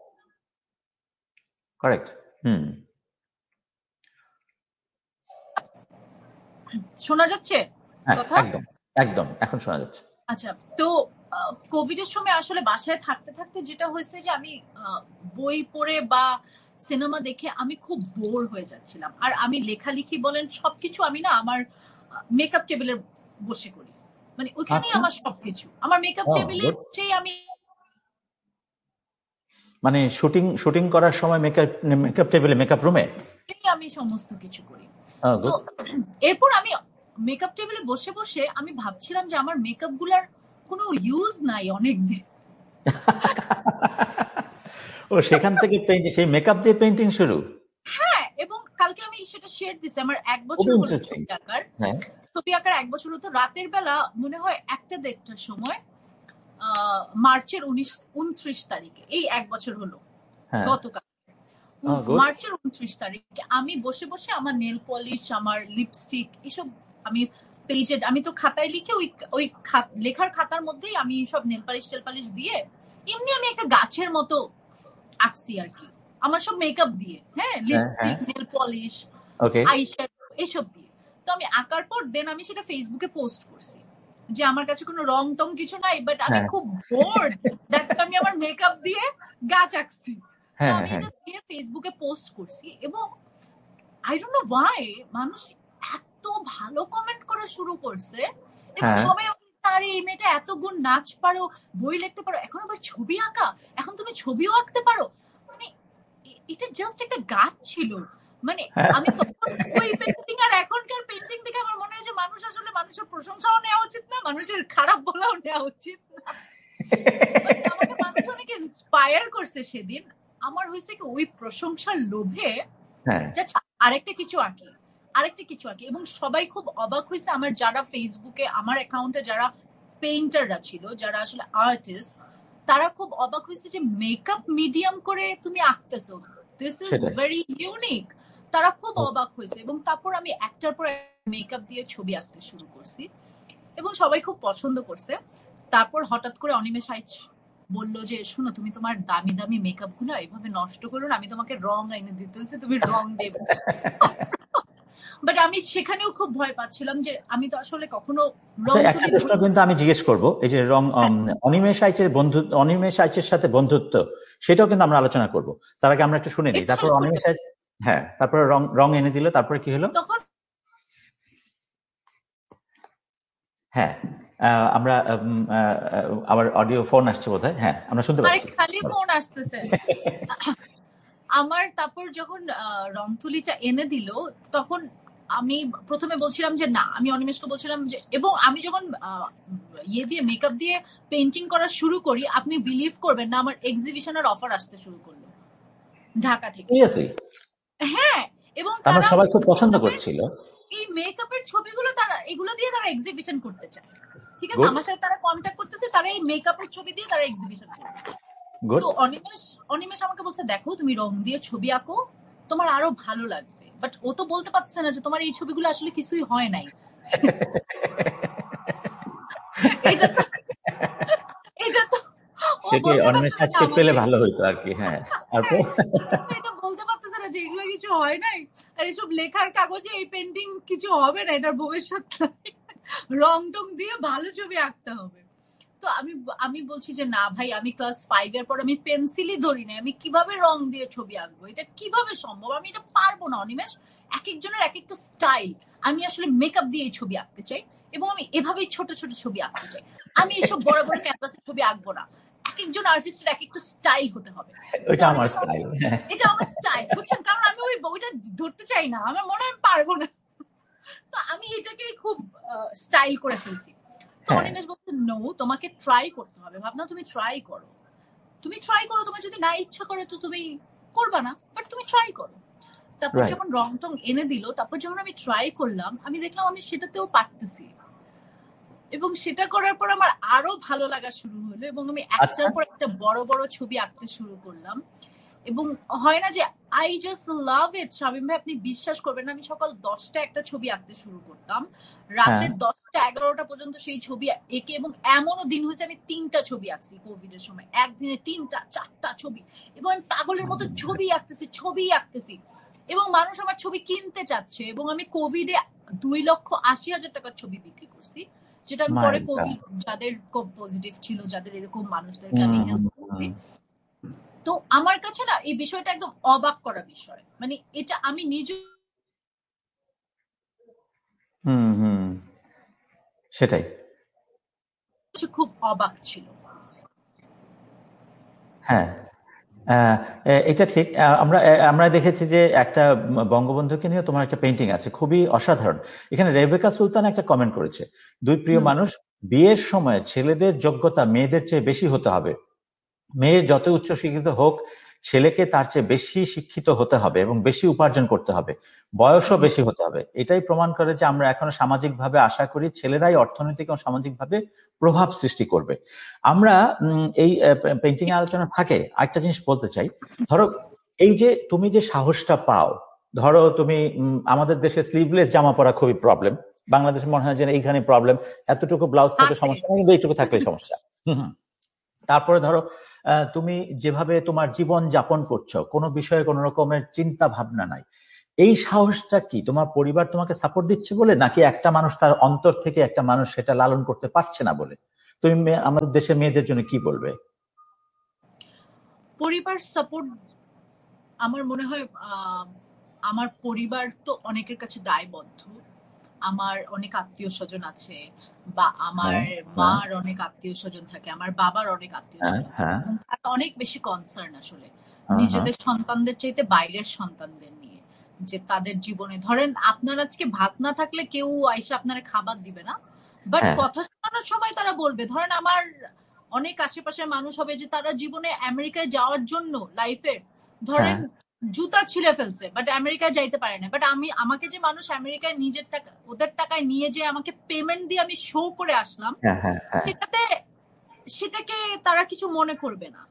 কারেক্ট। শোনা যাচ্ছে কথা? একদম একদম, এখন শোনা যাচ্ছে। আচ্ছা, তো কোভিড এর সময় আসলে বাসায় থাকতে থাকতে যেটা হয়েছে যে আমি বই পড়ে বা সিনেমা দেখে আমি খুব বোর হয়ে যাচ্ছিলাম। আর আমি লেখালেখি বলেন সবকিছু আমি না আমার মেকআপ টেবিলে বসে করি, মানে ওইখানেই আমার সবকিছু। আমার মেকআপ টেবিলে বসেই আমি, মানে শুটিং করার সময় মেকআপ টেবিলে, মেকআপ রুমে আমি সমস্ত কিছু করি। তো এরপর আমি মেকআপ টেবিলে বসে বসে আমি ভাবছিলাম যে আমার মেকআপ গুলার কোনো ইউজ নাই অনেকদিন। ও, সেখান থেকে সেই মেকআপ দিয়ে পেইন্টিং শুরু। হ্যাঁ, এবং কালকে আমি সেটা শেয়ার দিছি, আমার 1 বছর হলো ছবি আঁকার। ছবি আঁকার 1 বছর হতো। রাতের বেলা মনে হয় 1টা-1:30টার সময়, মার্চের 29 তারিখে, এই 1 বছর হলো গতকাল, মার্চের 29 তারিখে আমি বসে বসে আমার নেল পলিশ, আমার লিপস্টিক, এসব আমি পেজে, আমি তো খাতায় লিখে ওই লেখার খাতার মধ্যেই আমি সব নেল পালিশ টেল পালিশ দিয়ে এমনি আমি একটা গাছের মতো আঁকছি আর কি, আমার সব মেকআপ দিয়ে, হ্যাঁ, লিপস্টিক, নেল পলিশ, আইশ্যাডো এসব দিয়ে। তো আমি আঁকার পর দেন আমি সেটা ফেসবুকে পোস্ট করছি যে আমার কাছে কোনো রং টং কিছু নাই, বাট আমি খুব বোর্ড, দ্যাটস আমি আমার মেকআপ দিয়ে গাছ আঁকছি। তো আমি এটা দিয়ে ফেসবুকে পোস্ট করছি এবং আই ডোন্ট নো ওয়াই মানুষ এত ভালো কমেন্ট করা শুরু করছে এবং সবাই আরে এই মেয়েটা এত গুণ, নাচ পারো, বই লিখতে পারো, এখন আবার ছবি আঁকা, এখন তুমি ছবিও আঁকতে পারো। মানে এটা জাস্ট একটা গাছ ছিল। মানে আমি তখন ওই পেন্টিং আর এখনকার পেন্টিং দেখে আমার মনে হয় যে মানুষ আসলে মানুষের প্রশংসাও নেওয়া উচিত না, মানুষের খারাপ বলাও নেওয়া উচিত না। আমাকে মানুষ অনেক ইন্সপায়ার করছে সেদিন। আমার হয়েছে কি ওই প্রশংসার লোভে আরেকটা কিছু আঁকি এবং সবাই খুব অবাক হয়েছে। আমার যারা ফেসবুকে আমার অ্যাকাউন্টে যারা পেইন্টাররা ছিল, যারা আসলে আর্টিস্ট, তারা খুব অবাক হয়েছে যে মেকআপ মিডিয়াম করে তুমি আঁকতেছো, দিস ইজ ভেরি ইউনিক। তারা খুব অবাক হয়েছে এবং তারপর আমি একটার পর মেকআপ দিয়ে ছবি আঁকতে শুরু করছি এবং সবাই খুব পছন্দ করছে। তারপর হঠাৎ করে অনিমেষ আইচ বললো যে শুনো, তুমি তোমার দামি দামি মেকআপ গুলো এভাবে নষ্ট করো না, আমি তোমাকে রং এনে দিতেছি, তুমি রং দেবে। বাট আমি সেখানেও খুব ভয় পাচ্ছিলাম যে আমি তো আসলে কখনো একটা প্রশ্ন কিন্তু আমি জিজ্ঞেস করবো, এই যে রং অনিমেষ আইচের সাথে বন্ধুত্ব, সেটাও কিন্তু আমরা আলোচনা করবো। তার আগে আমরা একটু শুনে নিই, তারপর অনিমেষ আইচ তারপরে রং এনে দিল, তারপরে কি হলো? তখন আমরা আবার অডিও ফোন আসছে বোধহয়, আমরা শুনতে পাচ্ছি। খালি ফোন আসতেছে। আমার তারপর যখন রং তুলিটা এনে দিল, তখন আমি প্রথমে বলছিলাম যে না, আমি অনিমেষকে বলছিলাম যে, এবং আমি যখন দিয়ে মেকআপ দিয়ে পেইন্টিং করা শুরু করি, আপনি বিলিভ করবেন না, আমার এক্সিবিশনের অফার আসতে শুরু করলো ঢাকা থেকে। হ্যাঁ, এবং তারা সবাই খুব পছন্দ করছিল এই মেকআপের ছবিগুলো, তারা এগুলো দিয়ে তারা এক্সিবিশন করতে চায়। ঠিক আছে, আমার সাথে তারা কন্ট্যাক্ট করতেছে, তারা এই মেকআপের ছবি দিয়ে তারা এক্সিবিশন করবে। তো অনিমেষ আমাকে বলছে, দেখো তুমি রং দিয়ে ছবি আঁকো, তোমার আরো ভালো লাগবে। বাট ও তো বলতে পারছে না যে তোমার এই ছবিগুলো আসলে কিছুই হয় নাই। এটা তো অনিমেষ আজকে পেলে ভালো হইতো আর কি। এটা বলতে পারতেছে না যে এগুলো কিছু হয় নাই, আর এইসব লেখার কাগজে এই পেন্টিং কিছু হবে না, এটার ভবিষ্যৎ নাই, রং টং দিয়ে ভালো ছবি আঁকতে হবে। তো আমি বলছি যে না ভাই, আমি ক্লাস 5 এর পর আমি পেন্সিলই ধরি না, আমি কিভাবে রং দিয়ে ছবি আঁকবো, এটা কিভাবে সম্ভব, আমি এটা পারবো না। অনিমেষ, এক একজনের এক একটা স্টাইল, আমি আসলে মেকআপ দিয়ে ছবি আঁকতে চাই এবং আমি এভাবেই ছোট ছোট ছবি আঁকতে চাই, আমি এইসব বড় বড় ক্যানভাসের ছবি আঁকবো না। এক একজন আর্টিস্টের এক একটা স্টাইল হতে হবে, এটা আমার স্টাইল, বুঝছেন? কারণ আমি ওইটা ধরতে চাই না, আমার মনে হয় আমি পারবো না। তো আমি এটাকে খুব স্টাইল করে ফেলছি। তো অনিমেষ বলতে, নো, তোমাকে ট্রাই করতে হবে। ভাবনা, তুমি ট্রাই করো, তোমার যদি না ইচ্ছা করে তো তুমি করবা না, বাট তুমি ট্রাই করো। তারপর যখন রং টং এনে দিল, তারপর যখন আমি ট্রাই করলাম, আমি দেখলাম আমি সেটাতেও পারতেছি এবং সেটা করার পর আমার আরো ভালো লাগা শুরু হলো এবং আমি একটার পর একটা বড় বড় ছবি আঁকতে শুরু করলাম। এবং হয় না যে আই জাস্ট লাভ ইট। শামীম ভাই, আপনি বিশ্বাস করবেন না, আমি সকাল 10টা একটা ছবি আঁকতে শুরু করতাম, রাতে 10টা 11টা পর্যন্ত সেই ছবি এঁকে, এবং এমনও দিন হয়েছে আমি 3টা ছবি আঁকছি কোভিড এর সময়, একদিনে 3টা 4টা ছবি, এবং আমি পাগলের মতো ছবি আঁকতেছি এবং মানুষ আমার ছবি কিনতে চাচ্ছে। এবং আমি কোভিডে 2,80,000 টাকার ছবি বিক্রি করছি, যেটা আমি পরে কোভিড যাদের পজিটিভ ছিল, যাদের এরকম মানুষদেরকে আমি হেল্প করছি। তো আমার কাছে না এই বিষয়টা একদম অবাক করা বিষয়, মানে এটা আমি নিজে সেটাই খুব অবাক ছিল। এটা ঠিক। আমরা দেখেছি যে একটা বঙ্গবন্ধুকে নিয়ে তোমার একটা পেইন্টিং আছে, খুবই অসাধারণ। এখানে রেবেকা সুলতান একটা কমেন্ট করেছে, দুই প্রিয় মানুষ, বিয়ের সময় ছেলেদের যোগ্যতা মেয়েদের চেয়ে বেশি হতে হবে, মেয়ের যত উচ্চ শিক্ষিত হোক, ছেলেকে তার চেয়ে বেশি শিক্ষিত হতে হবে এবং বেশি উপার্জন করতে হবে, বয়সও বেশি হতে হবে। এটাই প্রমাণ করে যে আমরা এখনো সামাজিকভাবে আশা করি ছেলেরাই অর্থনৈতিক এবং সামাজিকভাবে প্রভাব সৃষ্টি করবে। আমরা এই পেইন্টিং এ আলোচনা থাকে আরেকটা জিনিস বলতে চাই, ধরো এই যে তুমি যে সাহসটা পাও, ধরো তুমি আমাদের দেশে স্লিভলেস জামা পরা খুবই প্রবলেম, বাংলাদেশে মনে হয় যে এইখানে প্রবলেম, এতটুকু ব্লাউজ থাকে সমস্যা, কিন্তু এইটুকু থাকলে সমস্যা। তারপরে ধরো তুমি যেভাবে তোমার জীবন যাপন করছো, কোনো বিষয়ে কোনো রকমের চিন্তা ভাবনা নাই, এই সাহসটা কি তোমার পরিবার তোমাকে সাপোর্ট দিচ্ছে বলে, নাকি একটা মানুষ তার অন্তর থেকে একটা মানুষ সেটা লালন করতে পারছে না বলে? তুমি আমাদের দেশের মেয়েদের জন্য কি বলবে? পরিবার সাপোর্ট, আমার মনে হয় আমার পরিবার তো অনেকের কাছে দায়বদ্ধ। আমার অনেক আত্মীয় স্বজন আছে, বা আমার হ্যাঁ, হ্যাঁ, মার অনেক আত্মীয় স্বজন থাকে, আমার বাবার অনেক আত্মীয় হ্যাঁ, স্বজন থাকে, হ্যাঁ, এবং তারা অনেক বেশি কনসার্ন আসলে হ্যাঁ, হ্যাঁ, নিজেদের সন্তানদের চাইতে বাইরের সন্তানদের নিয়ে, যে তাদের জীবনে ধরেন আপনার আজকে ভাত না থাকলে কেউ আইসা আপনারা খাবার দিবে না, বাট হ্যাঁ, কথা শোনানোর সময় তারা বলবে। ধরেন আমার অনেক আশেপাশের মানুষ হবে যে তারা জীবনে আমেরিকায় যাওয়ার জন্য লাইফে ধরেন হ্যাঁ, জুতা ছিঁড়ে ফেলছে, বাট আমেরিকায় যাইতে পারে না, বাট আমাকে যে মানুষ আমেরিকায় নিজের টাকা ওদের টাকায় নিয়ে যে আমাকে পেমেন্ট দিয়ে আমি শো করে আসলাম, হ্যাঁ, হ্যাঁ, হ্যাঁ, সেটাতে সেটাকে তারা কিছু মনে করবে না,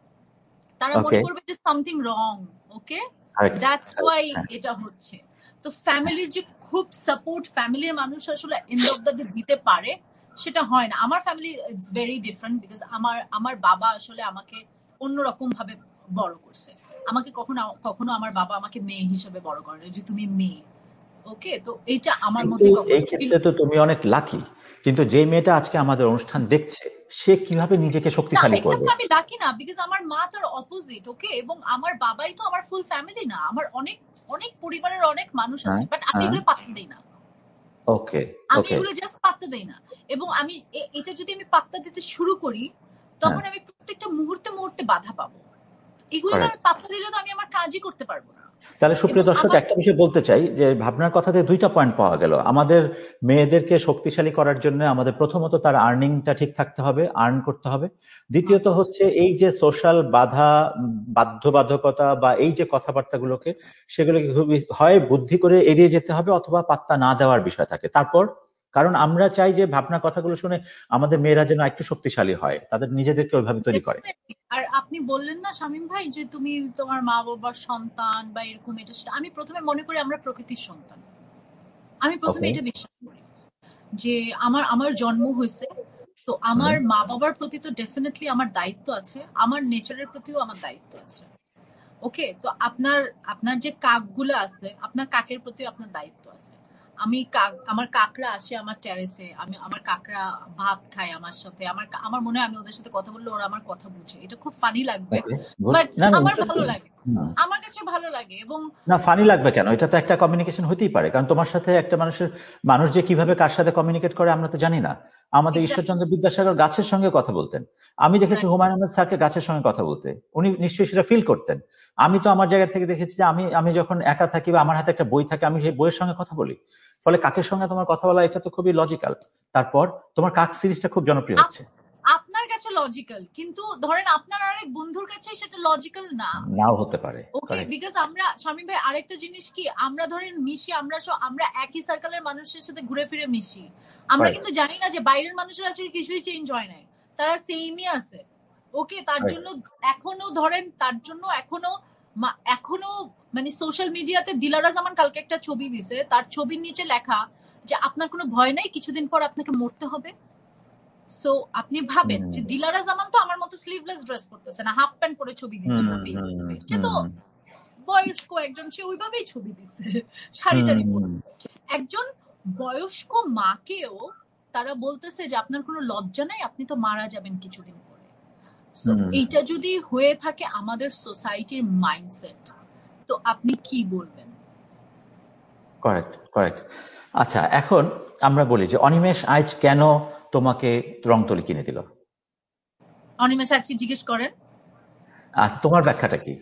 তারা মনে ওকে, করবে যে something wrong. Okay, correct, that's why হ্যাঁ, এটা হচ্ছে। তো ফ্যামিলির যে খুব সাপোর্ট ফ্যামিলির মানুষ আসলে এন্ড অফ দ্য ডে দিতে পারে, সেটা হয় না। আমার family it's very different, because আমার বাবা আসলে আমাকে অন্যরকম ভাবে বড় করছে। আমাকে কখনো কখনো আমার বাবা আমাকে মেয়ে হিসেবে বড় করে যে তুমি মেয়ে। ওকে, তো এইটা আমার কিন্তু মধ্যে এই কখনো ক্ষেত্রে তো তুমি অনেক লাকি। কিন্তু যে মেয়েটা আজকে আমাদের অনুষ্ঠান দেখছে, সে কিভাবে নিজেকে না, শক্তিশালী করবে? এক্ষেত্রে আমি লাকি না, বিকজ আমার মা তার অপোজিট। ওকে, এবং আমার বাবাই তো আমার ফুল ফ্যামিলি না, আমার অনেক অনেক পরিবারের অনেক মানুষ হ্যাঁ, আছে, বাট আমি হ্যাঁ, এগুলো পাত্তা দিই না। ওকে, আমি ওকে, এগুলো জাস্ট পাত্তা দেই না। এবং আমি এটা যদি আমি পাত্তা দিতে শুরু করি, হ্যাঁ, তখন আমি প্রত্যেকটা মুহূর্তে মুহূর্তে বাধা পাবো। এগুলোতে আমি কারেক্ট। পাত্তা দিলে তো আমি আমার কাজই করতে পারবো না। তাহলে এবং সুপ্রিয় দর্শক, আমার একটা বিষয় বলতে চাই যে ভাবনার কথাতে দুইটা পয়েন্ট পাওয়া গেল। আমাদের মেয়েদেরকে শক্তিশালী করার জন্য আমাদের প্রথমত তার আর্নিংটা ঠিক থাকতে হবে, আর্ন করতে হবে। দ্বিতীয়ত মাস্ট, হচ্ছে এই যে সোশ্যাল বাধা, বাধ্যবাধকতা বা এই যে কথাবার্তাগুলোকে, সেগুলোকে খুবই হয় বুদ্ধি করে এড়িয়ে যেতে হবে, অথবা পাত্তা না দেওয়ার বিষয় থাকে। তারপর, কারণ আমরা চাই যে ভাবনার কথাগুলো শুনে আমাদের মেয়েরা যেন একটু শক্তিশালী হয়, তাদের নিজেদেরকে ওইভাবে তৈরি করে। ডেফিনেটলি। আর আপনি বললেন না শামীম ভাই যে তুমি তোমার মা বাবার সন্তান বা এরকম এটা সেটা, আমি প্রথমে মনে করি আমরা প্রকৃতির সন্তান। আমি প্রথমে ওকে। এটা বিশ্বাস করি যে আমার আমার জন্ম হয়েছে, তো হুম। আমার মা বাবার প্রতি তো ডেফিনেটলি আমার দায়িত্ব আছে, আমার নেচারের প্রতিও আমার দায়িত্ব আছে। ওকে, তো আপনার আপনার যে কাকগুলো আছে, আপনার কাকের প্রতিও আপনার দায়িত্ব আছে। আমি কাক, আমার কাকরা আসে আমার টেরেসে, আমি আমার কাকরা ভাত খায় আমার সাথে, আমার মনে হয় আমি ওদের সাথে কথা বললে ওরা আমার কথা বুঝে। এটা খুব ফানি লাগবে, ওকে, গুড। বাট না, না, আমার ভালো ইন্টারেস্টিং। লাগে, আমার কাছে ভালো লাগে। এবং না, ফানি লাগবে কেন? এটা তো একটা কমিউনিকেশন হতেই পারে, কারণ তোমার সাথে একটা মানুষ যে কিভাবে কার সাথে কমিউনিকেট করে আমরা তো জানি না। আমাদের এক্স্যাক্টলি, ঈশ্বরচন্দ্র বিদ্যাসাগর গাছের সঙ্গে কথা বলতেন। আমি দেখেছি রাইট, হুমায়ুন আহমেদ স্যারকে গাছের সঙ্গে কথা বলতে, উনি নিশ্চয়ই সেটা ফিল করতেন। আমি তো আমার জায়গা থেকে দেখেছি যে আমি আমি যখন একা থাকি বা আমার হাতে একটা বই থাকে, আমি সেই বইয়ের সঙ্গে কথা বলি। ফলে কাকের সঙ্গে তোমার কথা বলা, এটা তো খুবই লজিক্যাল। তারপর তোমার কাক সিরিজটা খুব জনপ্রিয় হচ্ছে। আপনার কাছে লজিক্যাল, কিন্তু ধরেন আপনার আরেক বন্ধুর কাছে সেটা লজিক্যাল না। নাও হতে পারে। ওকে, কারেক্ট, বিকজ আমরা শামীম ভাই আরেকটা জিনিস কি, আমরা ধরেন মিশি, আমরা একই সার্কেলের মানুষের সাথে ঘুরে ফিরে মিশি, আমরা কারেক্ট, কিন্তু জানি না যে বাইরের মানুষের আসলে কিছুই চেঞ্জ হয় নাই, তারা সেমই আছে। ওকে, তার কারেক্ট। জন্য এখনো ধরেন, তার জন্য এখনো এখনো মানে সোশ্যাল মিডিয়াতে দিলারা জামান কালকে একটা ছবি দিছে, তার ছবির নিচে লেখা যে আপনার কোনো ভয় নাই, কিছুদিন পর আপনাকে মরতে হবে। সো আপনি ভাবেন যে হুম, দিলারা জামান তো আমার মতো স্লিভলেস ড্রেস করতেছে না, হাফ প্যান্ট পরে ছবি হুম, দিচ্ছে না হুম, ফেসবুকে, সে তো হুম, বয়স্ক একজন, সে ওইভাবেই ছবি দিচ্ছে শাড়ি হুম, টাড়ি পরে। হুম, একজন বয়স্ক মাকেও তারা বলতেছে যে আপনার কোনো লজ্জা নাই, আপনি তো মারা যাবেন কিছুদিন পরে। সো হুম। এইটা যদি হয়ে থাকে আমাদের সোসাইটির মাইন্ডসেট, তো আপনি কি বলবেন? Correct, correct. আচ্ছা, এখন আমরা বলি যে অনিমেষ আজ কেন তোমাকে রংতুলি কিনে দিল? অনিমেষ আজকে জিজ্ঞেস করেন। আচ্ছা, তোমার ব্যাখ্যাটা কি?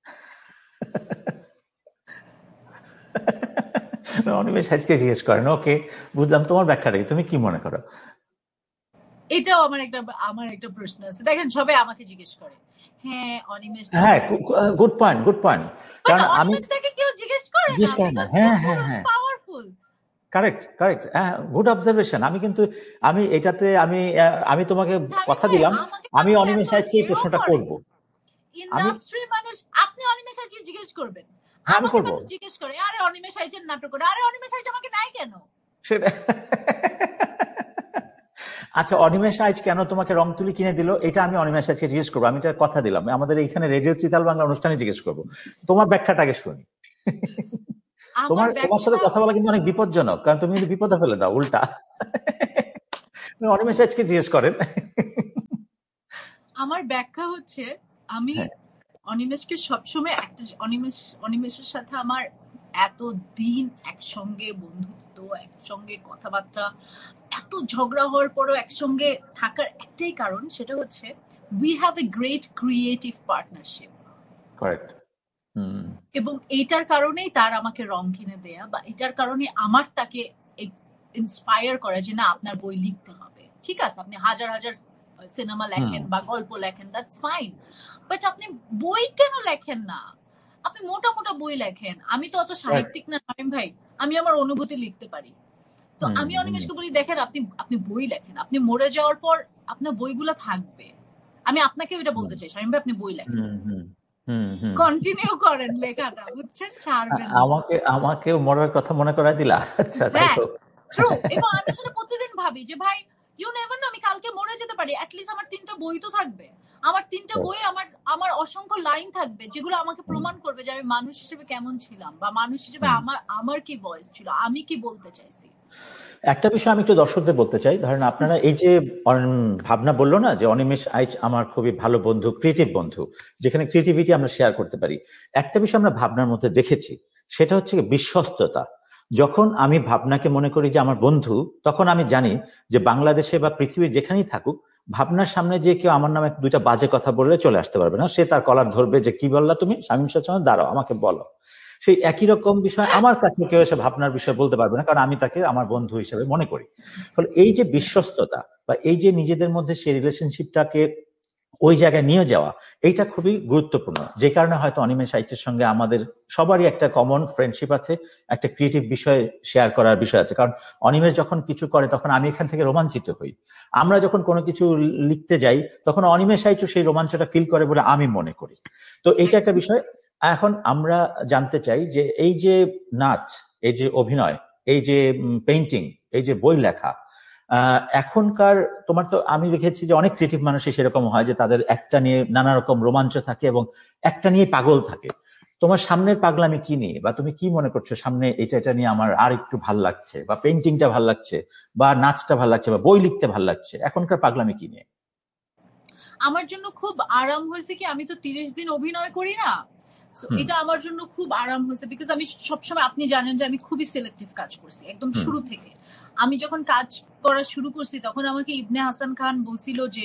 অনিমেষ আজকে জিজ্ঞেস করেন, ওকে, বুঝলাম। তোমার ব্যাখ্যাটা কি? তুমি কি মনে করো? এটাও আমার একটা প্রশ্ন আছে। দেখেন সবাই আমাকে জিজ্ঞেস করে, হ্যাঁ অনিমেষ দাস, হ্যাঁ, good point, good point. But কারণ আমি অনিমেষ দাকে কেউ জিজ্ঞেস করে না, জিজ্ঞেস করেন না। বিকজ সে হ্যাঁ, হ্যাঁ, পুরুষ, হ্যাঁ, পাওয়ারফুল। Correct, correct. হ্যাঁ, গুড অবজারভেশন। আমি কিন্তু আমি এটাতে আমি তোমাকে শামীম কথা ভাই, দিলাম, আমাকে আমি আপনি অনিমেষ এত আজকে এই হেও প্রশ্নটা করেন, করব। আমি ইন্ডাস্ট্রির মানুষ। আপনি অনিমেষ আইচকে জিজ্ঞেস করবেন, হ্যাঁ, আমি আমাকে করব মানুষ জিজ্ঞেস করে আরে অনিমেষ আইচের নাটক করে, আরে অনিমেষ আইচ আমাকে নাই কেন? সেটা। আচ্ছা, অনিমেষ আজ কেন তোমাকে রং তুলি কিনে দিল এটা আমি অনিমেষ আজকে জিজ্ঞেস করবো। আমি এটা কথা দিলাম আমাদের এইখানে রেডিও ত্রিতাল বাংলা অনুষ্ঠানে জিজ্ঞেস করবো। তোমার ব্যাখ্যাটাকে শুনি। আমার তোমার সাথে ব্যাখ্যা কথা বলা কিন্তু অনেক বিপজ্জনক, কারণ তুমি কিন্তু বিপদে ফেলে দাও উল্টা। অনিমেষ আজকে জিজ্ঞেস করেন। আমার ব্যাখ্যা হচ্ছে, আমি হ্যাঁ, অনিমেষকে সবসময় একটা অনিমেষের সাথে আমার এত দিন একসঙ্গে বন্ধুত্ব, একসঙ্গে কথাবার্তা, এত ঝগড়া হওয়ার পরও একসঙ্গে থাকার একটাই কারণ, সেটা হচ্ছে we have a great creative partnership. Correct. এবং এইটার কারণেই তার আমাকে রং কিনে দেয়া, বা এটার কারণে আমার তাকে ইন্সপায়ার করা যে না আপনার বই লিখতে হবে। ঠিক আছে, আপনি হাজার হাজার সিনেমা লেখেন বা গল্প লেখেন, দ্যাটস ফাইন, বাট আপনি বই কেন লেখেন না? আপনি মোটা মোটা বই লেখেন। আমি তো অত সাহিত্যিক না শামীম ভাই, আমি আমার অনুভূতি লিখতে পারি। তো আমি অনিমেষকে বলি দেখেন, আপনি আপনি বই লেখেন, আপনি মরে যাওয়ার পর আপনার বইগুলো থাকবে। আমি আপনাকে ওইটা বলতে চাই শামীম ভাই, আপনি বই লেখেন, কন্টিনিউ করেন লেখাটা, বুঝছেন, ছাড়বেন না। আমাকে মরার কথা মনে করাই দিলা। আচ্ছা, তাই হ্যাঁ, তো। ট্রু। এবং আমি আসলে প্রতিদিন ভাবি যে ভাই, ইউ নেভার নো, আমি কালকে মরে যেতে পারি, অ্যাটলিস্ট আমার 3টা বই তো থাকবে। আমার 3টা বই, আমার আমার অসংখ্য লাইন থাকবে যেগুলো আমাকে প্রমাণ করবে যে আমি মানুষ হিসেবে কেমন ছিলাম, বা মানুষ হিসেবে আমার আমার কি ভয়েস ছিল, আমি কি বলতে চাইছি। একটা বিষয় আমি একটু দর্শকদের বলতে চাই, ধরেন আপনারা এই যে ভাবনা বললো না যে অনিমেষ আইচ আমার খুবই ভালো বন্ধু, ক্রিয়েটিভ বন্ধু, যেখানে ক্রিয়েটিভিটি আমরা শেয়ার করতে পারি। একটা বিষয় আমরা ভাবনার মধ্যে দেখেছি, সেটা হচ্ছে বিশ্বস্ততা। যখন আমি ভাবনাকে মনে করি যে আমার বন্ধু, তখন আমি জানি যে বাংলাদেশে বা পৃথিবীর যেখানেই থাকুক, ভাবনার সামনে যে কেউ আমার নামে দুইটা বাজে কথা বললে চলে আসতে পারবে না। সে তার কলার ধরবে যে কি বললা তুমি, শামীম শাহ, দাঁড়াও আমাকে বলো। সেই একই রকম বিষয় আমার কাছে কেউ এসে ভাবনার বিষয় বলতে পারবে না, কারণ আমি তাকে আমার বন্ধু হিসেবে মনে করি। ফলে এই যে বিশ্বস্ততা বা এই যে নিজেদের মধ্যে সেই রিলেশনশিপটাকে ওই জায়গায় নিয়ে যাওয়া, এইটা খুবই গুরুত্বপূর্ণ। যে কারণে হয়তো অনিমেষ আইচের সঙ্গে আমাদের সবারই একটা কমন ফ্রেন্ডশিপ আছে, একটা ক্রিয়েটিভ বিষয় শেয়ার করার বিষয় আছে। কারণ অনিমেষ যখন কিছু করে তখন আমি এখান থেকে রোমাঞ্চিত হই। আমরা যখন কোনো কিছু লিখতে যাই তখন অনিমেষ আইচও সেই রোমাঞ্চটা ফিল করে বলে আমি মনে করি। তো এইটা একটা বিষয়। এখন আমরা জানতে চাই যে এই যে নাচ, এই যে অভিনয়, এই যে পেইন্টিং, এই যে বই লেখা, এখনকার তোমার তো আমি দেখেছি যে অনেক ক্রিয়েটিভ মানুষই সেরকম হয় যে তাদের একটা নিয়ে নানা রকম রোমাঞ্চ থাকে এবং একটা নিয়ে পাগল থাকে। তোমার সামনের পাগলামি কি নিয়ে, বা তুমি কি মনে করছো সামনে এটা নিয়ে আমার আর একটু ভাল লাগছে, বা পেইন্টিংটা ভাল লাগছে, বা নাচটা ভাল লাগছে, বা বই লিখতে ভাল লাগছে, এখনকার পাগলামি কি নিয়ে? আমার জন্য খুব আরাম হয়েছে কি, আমি তো 30 দিন অভিনয় করি না। এটা আমার জন্য খুব আরাম হয়েছে, বিকজ আমি সবসময়, আপনি জানেন যে আমি খুবই সিলেক্টিভ কাজ করছি একদম শুরু থেকে। আমি যখন কাজ করা শুরু করছি তখন আমাকে ইবনে হাসান খান বলছিল যে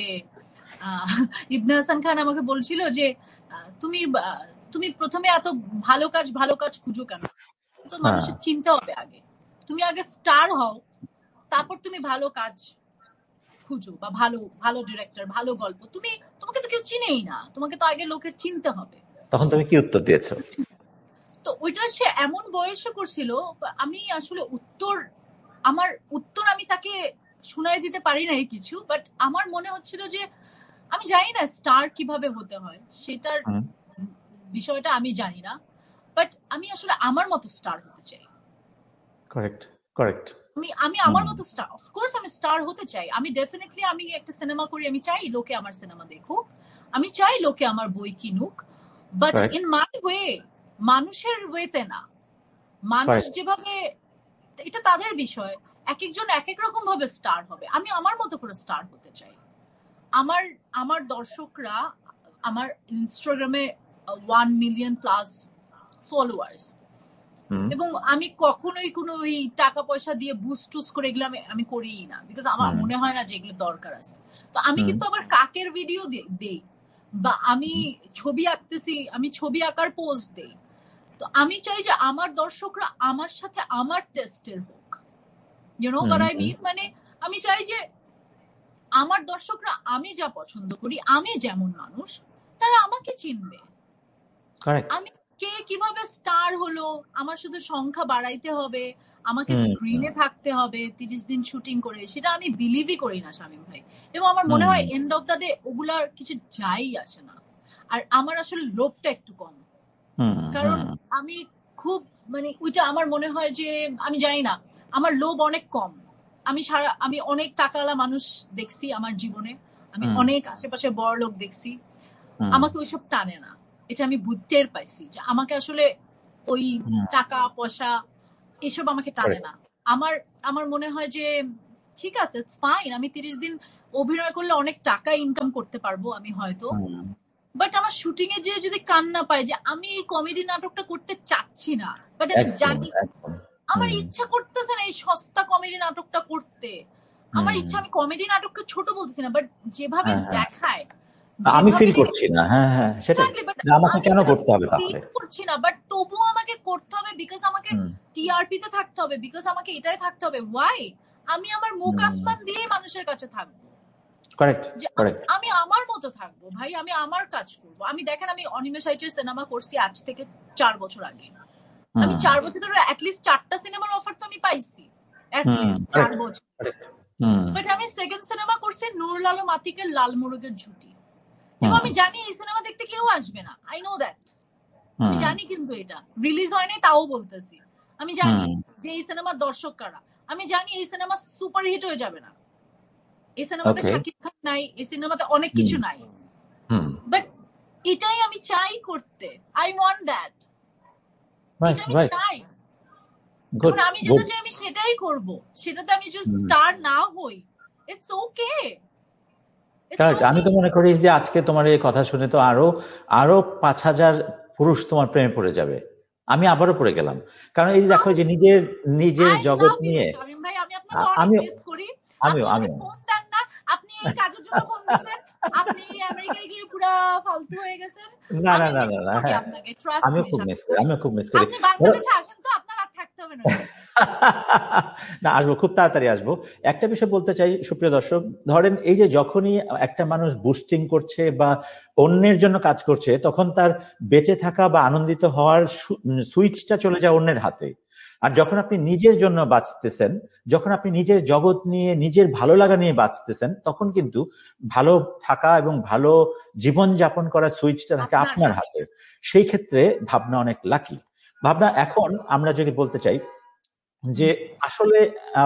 ইবনে হাসান খান আমাকে বলছিল যে তুমি তুমি প্রথমে এত ভালো কাজ খুঁজো কেন? তো মানুষের চিন্তা হবে আগে, তুমি আগে স্টার হও, তারপর তুমি ভালো কাজ খুঁজো, বা ভালো ভালো ডিরেক্টর, ভালো গল্প। তোমাকে তো কেউ চিনেই না, তোমাকে তো আগে লোকের চিনতে হবে। তখন তুমি কি উত্তর দিয়েছো? তো ওইটা সে এমন বয়সে করছিল, আমি আসলে আমার উত্তর আমি তাকে শুনাই দিতে পারি নাই কিছু, বাট আমার মনে হচ্ছিল যে আমি জানি না স্টার কিভাবে হতে হয়, সেটার বিষয়টা আমি জানি না, বাট আমি আসলে আমার মতো স্টার হতে চাই। Correct, correct. আমি আমার মতো স্টার, অফকোর্স আমি স্টার হতে চাই। আমি ডেফিনেটলি, আমি একটা সিনেমা করি, আমি চাই লোকে আমার সিনেমা দেখুক, আমি চাই লোকে আমার বই কিনুক, বাট ইন মাই ওয়ে, মানুষের ওয়েতে না। মানুষ যেভাবে, এটা তাদের বিষয়, এক একজন এক এক রকম ভাবে স্টার হবে। আমি আমার মতো করে স্টার হতে চাই। আমার আমার দর্শকরা, আমার ইনস্টাগ্রামে 1 মিলিয়ন প্লাস ফলোয়ার্স, এবং আমি কখনোই কোনো ওই টাকা পয়সা দিয়ে বুস্ট টুস করে এগুলো আমি করিই না, বিকজ আমার মনে হয় না যে এগুলো দরকার আছে। তো আমি কিন্তু আবার কাকের ভিডিও দেই, বা আমি ছবি আঁকতেছি, আমি ছবি আঁকার পোস্ট দেই। তো আমি চাই যে আমার দর্শকরা আমার সাথে আমার টেস্টের হোক, you know what I mean. মানে আমি চাই যে আমার দর্শকরা আমি যা পছন্দ করি, আমি যেমন মানুষ, তারা আমাকে চিনবে। আমি কে কিভাবে স্টার হলো, আমার শুধু সংখ্যা বাড়াইতে হবে, আমাকে স্ক্রিনে থাকতে হবে 30 দিন শুটিং করে, সেটা আমি বিলিভই করি না শামীম ভাই। এবং আমার মনে হয় এন্ড অফ দ্য ডে ওগুলার কিছু যাই আসে না। আর আমার আসলে লোভটা একটু কম, কারণ আমি খুব, মানে ওইটা আমার মনে হয় যে, আমি জানি না, আমার লোভ অনেক কম। আমি অনেক টাকাওয়ালা মানুষ দেখছি আমার জীবনে, আমি অনেক আশেপাশে বড় লোক দেখছি, আমাকে ওইসব টানে না। এটা আমি টের পাইছি যে আমাকে আসলে ওই টাকা পয়সা এসব আমাকে টানে না। আমার মনে হয় যে ঠিক আছে, ইটস ফাইন, আমি 30 দিন অভিনয় করলে অনেক টাকা ইনকাম করতে পারবো আমি হয়তো, বাট আমার শুটিং এ যে যদি কান্না পায় যে আমি এই কমেডি নাটকটা করতে চাচ্ছি না, বাট আমি জানি আমার ইচ্ছা করতেছে না এই সস্তা কমেডি নাটকটা করতে, আমার ইচ্ছা, আমি কমেডি নাটকটা ছোট বলতেছি না, বাট যেভাবে দেখায় আমি ফিল করছি না, সেটাই, আমাকে কেন করতে হবে তাহলে করছি না, বাট তবুও আমাকে করতে হবে, বিকজ আমাকে টিআরপি তে থাকতে হবে, বিকজ আমাকে এটাই থাকতে হবে। ওয়াই? আমি আমার মুখ আসমান দিয়ে মানুষের কাছে থাকবো, আমি আমার মতো থাকবো ভাই, আমি আমার কাজ করবো। আমি দেখেন, আমি অনিমেষ আইচের সিনেমা করছি আজ থেকে 4 বছর আগে, আমি 4 বছর ধরে অ্যাটলিস্ট 4টা সিনেমার অফার তো আমি পাইছি, অ্যাটলিস্ট 4 বছর। বাট আমি সেকেন্ড সিনেমা করছি নুরুল আলম আতিকের লাল মোরগের ঝুঁটি, এবং আমি জানি এই সিনেমা দেখতে কেউ আসবে না, আই নো দ্যাট, আমি জানি, কিন্তু এটা রিলিজ হয়নি তাও বলতেছি, আমি জানি যে এই সিনেমার দর্শক কারা, আমি জানি এই সিনেমা সুপার হিট হয়ে যাবে না, এই সিনেমাতে শাকিব খান নাই, এই সিনেমাতে অনেক কিছু নাই, বাট এটাই আমি চাই করতে, আই ওয়ান্ট দ্যাট, এটা আমি চাই। এখন আমি যেটা চাই আমি সেটাই করব, সেটাতে আমি যদি স্টার না হই, ইটস ওকে। আমি তো মনে করি যে আজকে তোমার এই কথা শুনে তো আরো 5,000 পুরুষ তোমার প্রেমে পড়ে যাবে। আমি আবারও পড়ে গেলাম, কারণ এই দেখো যে নিজের জগৎ নিয়ে আমি ফোন দেন না, আপনি এই কাজের জন্য ফোন দিয়েছেন, আপনি আমেরিকায় গিয়ে পুরো ফালতু হয়ে গেছেন। না, আমিও খুব মিস করি। আপনি বাংলাদেশে আসেন তো, আপনার আর থাকতে হবে না। না, আসবো, খুব তাড়াতাড়ি আসবো। একটা বিষয় বলতে চাই সুপ্রিয় দর্শক, ধরেন এই যে যখনই একটা মানুষ বুস্টিং করছে বা অন্যের জন্য কাজ করছে, তখন তার বেঁচে থাকা বা আনন্দিত হওয়ার সুইচটা চলে যায় অন্যের হাতে। আর যখন আপনি নিজের জন্য বাঁচতেছেন, যখন আপনি নিজের জগৎ নিয়ে, নিজের ভালো লাগা নিয়ে বাঁচতেছেন, তখন কিন্তু ভালো থাকা এবং ভালো জীবন যাপন করার সুইচটা থাকে আপনার হাতে। সেই ক্ষেত্রে ভাবনা অনেক লাকি। ভাবনা, এখন আমরা যদি বলতে চাই যে আসলে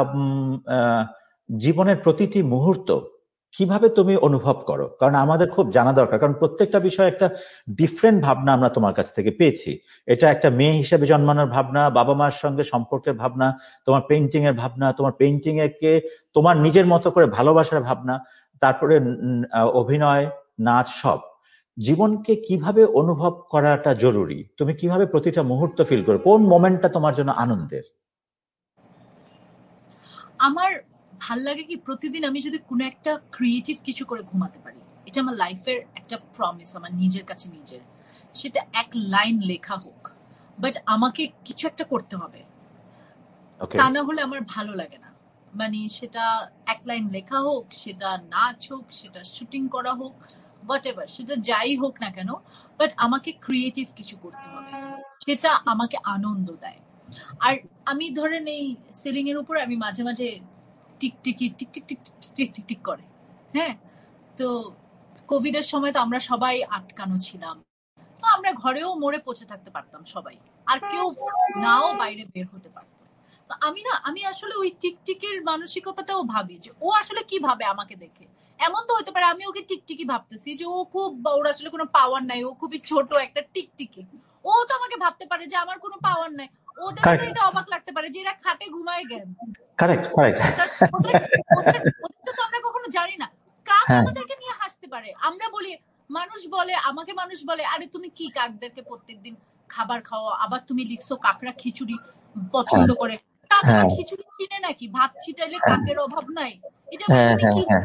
জীবনের প্রতিটি মুহূর্ত কিভাবে তুমি অনুভব করো, কারণ আমাদের খুব জানা দরকার, কারণ প্রত্যেকটা বিষয় একটা ডিফারেন্ট ভাবনা আমরা তোমার কাছ থেকে পেয়েছি। এটা একটা মেয়ে হিসেবে জন্মানোর ভাবনা, বাবা মার সঙ্গে সম্পর্কের ভাবনা, তোমার পেইন্টিং এর ভাবনা, তোমার পেইন্টিং এরকে তোমার নিজের মতো করে ভালোবাসার ভাবনা, তারপরে অভিনয়, নাচ, সব। জীবনকে কিভাবে অনুভব করাটা জরুরি, তুমি কিভাবে প্রতিটা মুহূর্ত ফিল করো, কোন মোমেন্টটা তোমার জন্য আনন্দের? আমার ভাল লাগে কি, প্রতিদিন আমি যদি কোনো একটা ক্রিয়েটিভ কিছু করে ঘুমাতে পারি, এটা আমার লাইফের একটা প্রমিস আমার নিজের কাছে নিজের। সেটা এক লাইন লেখা হোক, বাট আমাকে কিছু একটা করতে হবে, তা না হলে আমার ভালো লাগে না। মানে সেটা এক লাইন লেখা হোক, সেটা নাচ হোক, সেটা শুটিং করা হোক, হোয়াটএভার, সেটা যাই হোক না কেন, বাট আমাকে ক্রিয়েটিভ কিছু করতে হবে, সেটা আমাকে আনন্দ দেয়। আর আমি ধরেন এই সিলিং এর উপরে আমি মাঝে মাঝে টিকটিকি tick tick tick tick tick tick করে, হ্যাঁ। তো কোভিড এর সময় তো আমরা সবাই আটকানো ছিলাম, তো আমরা ঘরেও মরে পচে থাকতে পারতাম সবাই, আর কেউ নাও বাইরে বের হতে পারত। তো আমি আসলে ওই টিকটিকির মানসিকতাটাও ভাবি যে ও আসলে কি ভাবে আমাকে দেখে। এমন তো হতে পারে আমি ওকে টিকটিকি ভাবতেছি যে ওর আসলে কোনো পাওয়ার নাই, ও খুবই ছোট একটা টিকটিকি, ও তো আমাকে ভাবতে পারে যে আমার কোনো পাওয়ার নাই। ওদের তো এটা অবাক লাগতে পারে যে এরা খাটে ঘুমায় গেল। ওদের তো আমরা কখনো জানি না কাক আমাদেরকে নিয়ে হাসতে পারে। আমরা বলি, মানুষ বলে আরে তুমি কি কাকদেরকে প্রত্যেকদিন খাবার খাওয়া, আবার তুমি লিখছো কাকরা খিচুড়ি পছন্দ করে। কাকরা খিচুড়ি চিনে নাকি? ভাত ছিটাইলে কাকের অভাব নাই, এটা তুমি কি?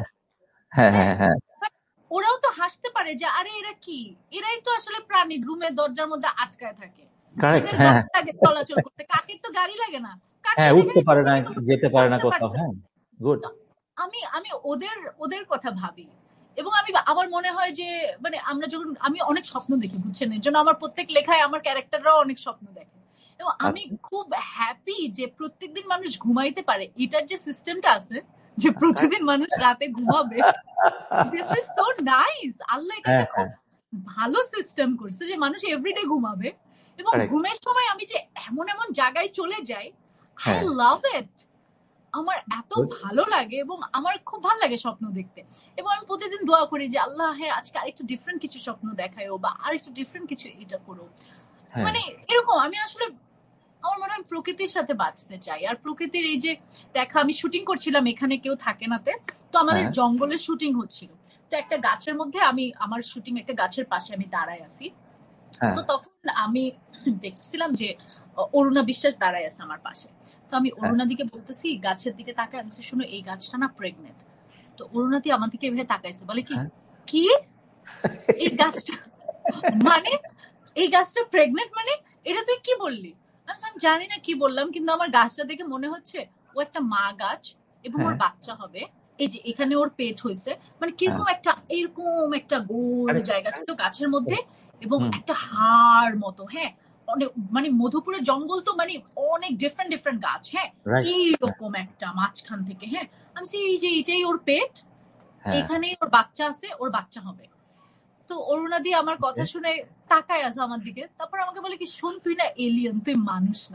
ওরাও তো হাসতে পারে যে আরে এরা কি, এরাই তো আসলে প্রাণী, রুমের দরজার মধ্যে আটকায় থাকে, চলাচল করতে। কাকের তো গাড়ি লাগে না, উঠতে পারে না, যেতে পারে না কোথাও। আমি ওদের কথা ভাবি, এবং আমার মনে হয় যে মানে আমি অনেক স্বপ্ন দেখি, বুঝছেন, এর জন্য আমার প্রত্যেক লেখায় আমার ক্যারেক্টাররাও অনেক স্বপ্ন দেখে, এবং আমি খুব হ্যাপি যে প্রত্যেকদিন মানুষ ঘুমাইতে পারে। এটার যে সিস্টেমটা আছে যে প্রতিদিন মানুষ রাতে ঘুমাবে, দিস ইজ সো নাইস। আল্লাহ এটা খুব ভালো সিস্টেম করছে যে মানুষ এভরিডে ঘুমাবে, এবং ঘুমের সময় আমি যে এমন এমন জায়গায় চলে যাই, আই লাভ ইট। আমার এত ভালো লাগে এবং আমার খুব ভালো লাগে স্বপ্ন দেখতে, এবং আমি প্রতিদিন দোয়া করি যে আল্লাহ হ্যাঁ আজকে আরেকটু ডিফারেন্ট কিছু স্বপ্ন দেখায়ও বা আরেকটু ডিফারেন্ট কিছু এটা করো। মানে এরকম আমি আসলে আমার মনে হয় প্রকৃতির সাথে বাঁচতে চাই। আর প্রকৃতির এই যে দেখা, আমি শুটিং করছিলাম এখানে কেউ থাকে নাতে, তো আমাদের জঙ্গলের শুটিং হচ্ছিল, তো একটা গাছের মধ্যে আমি আমার শুটিং একটা গাছের পাশে আমি দাঁড়ায় আছি। তো তখন আমি দেখছিলাম যে অরুণা বিশ্বাস দাঁড়ায় আছে আমার পাশে। তো আমি অরুণাদিকে বলতেছি, গাছের দিকে তাকায়, আমি শুনো এই গাছটা না প্রেগনেন্ট। তো অরুণাদি আমার দিকে এভাবে তাকাইছে, বলে কি কি এই গাছটা মানে এই গাছটা প্রেগনেন্ট মানে এটা তুই কি বললি? আমি জানি না কি বললাম, কিন্তু আমার গাছটা দেখে মনে হচ্ছে ও একটা মা গাছ এবং ওর বাচ্চা হবে। এই যে এখানে ওর পেট হয়েছে, মানে কিরকম একটা এরকম একটা গোল জায়গা ছিল গাছের মধ্যে এবং একটা হাড় মতো, হ্যাঁ মানে মধুপুরের জঙ্গল তো মানে অনেক ডিফারেন্ট ডিফারেন্ট গাছ, হ্যাঁ এইরকম একটা মাঝখান থেকে, হ্যাঁ আমি এই যে এটাই ওর পেট, এখানেই ওর বাচ্চা আছে, ওর বাচ্চা হবে। তো অরুণাদি আমার কথা শুনে তাকায় আছে আমার দিকে, তারপর আমাকে বলে কি শোন তুই না এলিয়েন, তুই মানুষ না।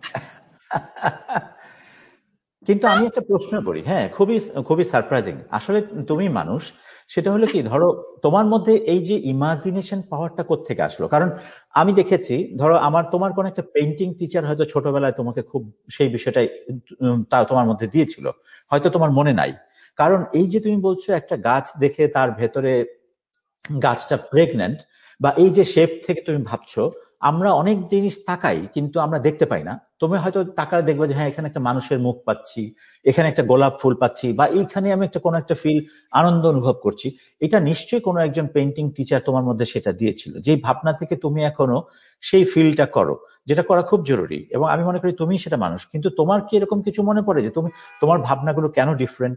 কিন্তু আমি একটা প্রশ্ন করি, হ্যাঁ খুবই খুবই সারপ্রাইজিং আসলে, তুমি মানুষ, সেটা হলো কি ধরো তোমার মধ্যে এই যে ইমাজিনেশন পাওয়ারটা কোত্থেকে আসলো? কারণ আমি দেখেছি ধরো তোমার কোন একটা পেইন্টিং টিচার হয়তো ছোটবেলায় তোমাকে খুব সেই বিষয়টাই তা তোমার মধ্যে দিয়েছিল, হয়তো তোমার মনে নাই। কারণ এই যে তুমি বলছো একটা গাছ দেখে তার ভেতরে গাছটা প্রেগন্যান্ট, বা এই যে শেপ থেকে তুমি ভাবছো, আমরা অনেক জিনিস তাকাই কিন্তু আমরা দেখতে পাই না। তুমি হয়তো তাকালে দেখবে যে হ্যাঁ এখানে একটা মানুষের মুখ পাচ্ছি, এখানে একটা গোলাপ ফুল পাচ্ছি, বা এইখানে আমি একটা কোনো একটা ফিল আনন্দ অনুভব করছি। এটা নিশ্চয়ই কোনো একজন পেইন্টিং টিচার তোমার মধ্যে সেটা দিয়েছিল, যেই ভাবনা থেকে তুমি এখনো সেই ফিলটা করো, যেটা করা খুব জরুরি। এবং আমি মনে করি তুমি সেটা মানুষ, কিন্তু তোমার কি এরকম কিছু মনে পড়ে যে তোমার ভাবনাগুলো কেন ডিফারেন্ট?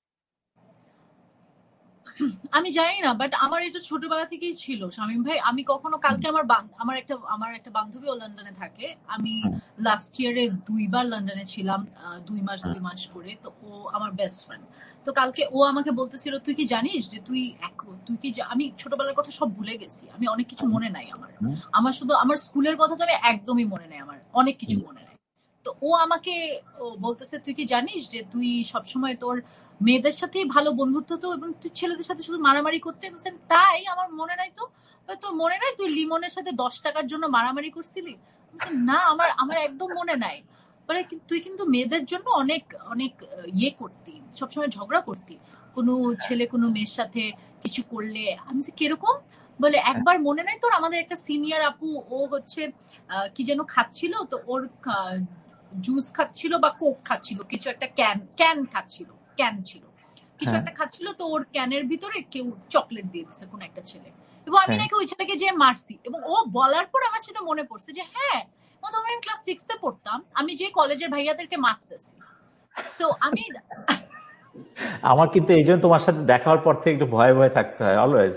আমি জানি না, বাট আমার এটা ছোটবেলা থেকেই ছিল শামীম ভাই। আমি কখনো কালকে আমার একটা বান্ধবীও লন্ডনে থাকে, আমি লাস্ট ইয়ারে 2 বার লন্ডনে ছিলাম, 2 মাস করে। তো ও আমার বেস্ট ফ্রেন্ড। তো কালকে ও আমাকে বলতেছিল তুই কি জানিস যে তুই কি আমি ছোটবেলার কথা সব ভুলে গেছি, আমি অনেক কিছু মনে নাই আমার শুধু আমার স্কুলের কথা তো আমি একদমই মনে নাই, আমার অনেক কিছু মনে নাই। তো ও আমাকে বলতেছে তুই কি জানিস যে তুই সবসময় তোর মেয়েদের সাথেই ভালো বন্ধুত্ব তো, এবং তুই ছেলেদের সাথে শুধু মারামারি করতে। তাই আমার মনে নাই। তো তোর মনে নাই তুই লিমনের সাথে 10 টাকার জন্য মারামারি করছিলি? না আমার একদম মনে নাই। বলে তুই কিন্তু মেয়েদের জন্য অনেক অনেক ইয়ে করতি, সবসময় ঝগড়া করতি, কোনো ছেলে কোনো মেয়ের সাথে কিছু করলে। আমি কিরকম? বলে একবার মনে নাই তোর, আমাদের একটা সিনিয়র আপু ও হচ্ছে কি যেন খাচ্ছিল, তো ওর জুস খাচ্ছিল বা কোক খাচ্ছিল, কিছু একটা ক্যান খাচ্ছিল, ক্যান ছিল কিছু একটা খাচ্ছিল, তো ওর ক্যানের ভিতরে কেউ চকলেট দিয়ে দিচ্ছে কোন একটা ছেলে, এবং আমি নাকি ওই ছেলেকে যে মারছি। এবং ও বলার পর আমার সেটা মনে পড়ছে যে হ্যাঁ তখন আমি ক্লাস 6 এ পড়তাম, আমি যে কলেজের ভাইয়াদেরকে মারতেছি। তো আমি আমার কিন্তু এই জন্য তোমার সাথে দেখা হওয়ার পর থেকে একটু ভয়ে ভয়ে থাকতে হয় অলওয়েজ।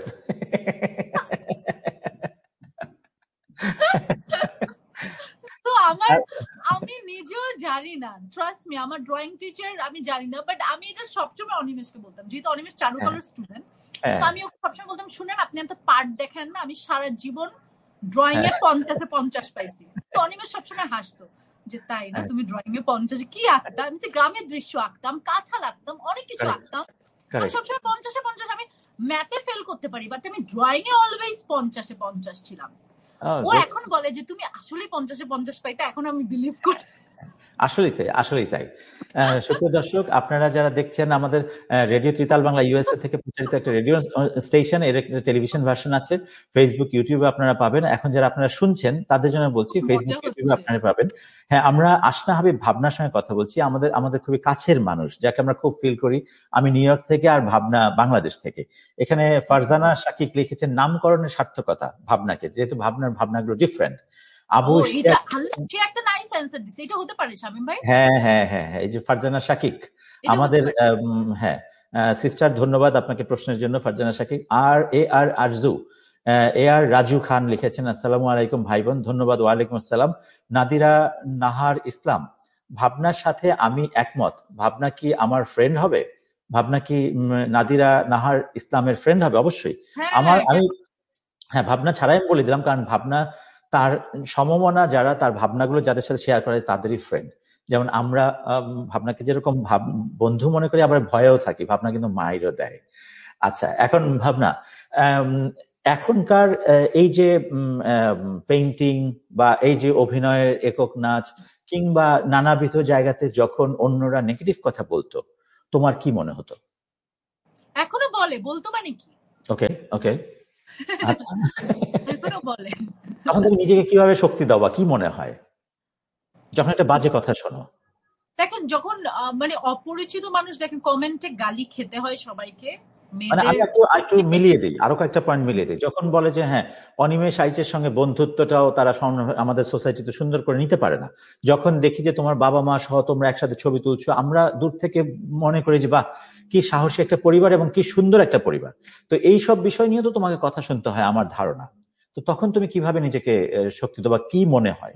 তো আমি নিজেও জানি না, ট্রাস্ট মি, আমার ড্রয়িং টিচার আমি জানি না, বাট আমি এটা সবসময় অনিমেষকে বলতাম, যেহেতু অনিমেষ চারুকলার স্টুডেন্ট। তো আমি ওকে সবসময় বলতাম শুনেন আপনি এত পার্ট দেখেন না, আমি সারা জীবন ড্রয়িং এ 50 পাইছি। তো অনিমেষ সবসময় হাসতো যে তাই না, তুমি ড্রয়িং এ 50 কি আঁকতাম? আমি গ্রামের দৃশ্য আঁকতাম, কাঁঠাল আঁকতাম, অনেক কিছু আঁকতাম। আমি সবসময় 50 আমি ম্যাথে ফেল করতে পারি, বাট আমি ড্রয়িং এ অলওয়েজ 50 ছিলাম। ও এখন বলে যে তুমি আসলে 50 পাইতে, এখন আমি বিলিভ করি। আসলেই তাই। সুপ্রিয় দর্শক, আপনারা যারা দেখছেন আমাদের রেডিও ত্রিতাল বাংলা ইউএসএ থেকে প্রচারিত একটা রেডিও স্টেশন, এর একটা টেলিভিশন ভার্সন আছে, ফেসবুক ইউটিউবে আপনারা পাবেন। এখন যারা আপনারা শুনছেন তাদের জন্য বলছি ফেসবুক ইউটিউবে আপনারা পাবেন। হ্যাঁ, আমরা আসনা হাবিব ভাবনার সঙ্গে কথা বলছি, আমাদের খুবই কাছের মানুষ, যাকে আমরা খুব ফিল করি। আমি নিউ ইয়র্ক থেকে, আর ভাবনা বাংলাদেশ থেকে। এখানে ফারজানা শাকিক লিখেছেন নামকরণের সার্থকতা ভাবনাকে, যেহেতু ভাবনাগুলো ডিফারেন্ট। আবু হ্যাঁ, এই যে ফারজানা শাকিক আমাদের, হ্যাঁ সিস্টার, ধন্যবাদ আপনাকে প্রশ্নের জন্য ফারজানা শাকিক। আর রাজু খান লিখেছেন আসসালামু আলাইকুম ভাই বোন, ধন্যবাদ। ওয়ালাইকুম আসসালাম। নাদিরা নাহার ইসলাম, ভাবনার সাথে আমি একমত। ভাবনা কি আমার ফ্রেন্ড হবে? ভাবনা কি নাদিরা নাহার ইসলামের ফ্রেন্ড হবে? অবশ্যই। ভাবনা ছাড়াই আমি বলে দিলাম, কারণ ভাবনা তার সমমনা যারা তার ভাবনাগুলো যাদের সাথে শেয়ার করে তাদেরই ফ্রেন্ড। যেমন আমরা ভাবনাকে যেরকম বন্ধু মনে করি, আবার ভয়েও থাকি, ভাবনা কিন্তু মাইরও দেয়। আচ্ছা, এখন ভাবনা, এখনকার এই যে পেইন্টিং বা এই যে অভিনয়ের একক নাচ কিংবা নানাবিধ জায়গাতে যখন অন্যরা নেগেটিভ কথা বলতো, তোমার কি মনে হতো? এখনো বলতো মানে কি? ওকে ওকে, আচ্ছা। এখনো বলে। তখন তুমি নিজেকে কিভাবে শক্তি দাও বা কি মনে হয় যখন একটা বাজে কথা শোনো? দেখেন, যখন মানে অপরিচিত মানুষ, দেখেন কমেন্টে গালি খেতে হয় সবাইকে, মানে আমি মেয়েদের একটু মিলিয়ে দিই, আরো কয়েকটা পয়েন্ট মিলিয়ে দিই। যখন বলে যে হ্যাঁ, অনিমেষ আইচের সঙ্গে বন্ধুত্বটাও তারা আমাদের সোসাইটিতে সুন্দর করে নিতে পারে না। যখন দেখি যে তোমার বাবা মা সহ তোমরা একসাথে ছবি তুলছো, আমরা দূর থেকে মনে করি যে বাহ, কি সাহসী একটা পরিবার এবং কি সুন্দর একটা পরিবার। তো এই সব বিষয় নিয়ে তো তোমাকে কথা শুনতে হয় আমার ধারণা। তো তখন তুমি কিভাবে নিজেকে শক্তি দাও বা কি মনে হয়?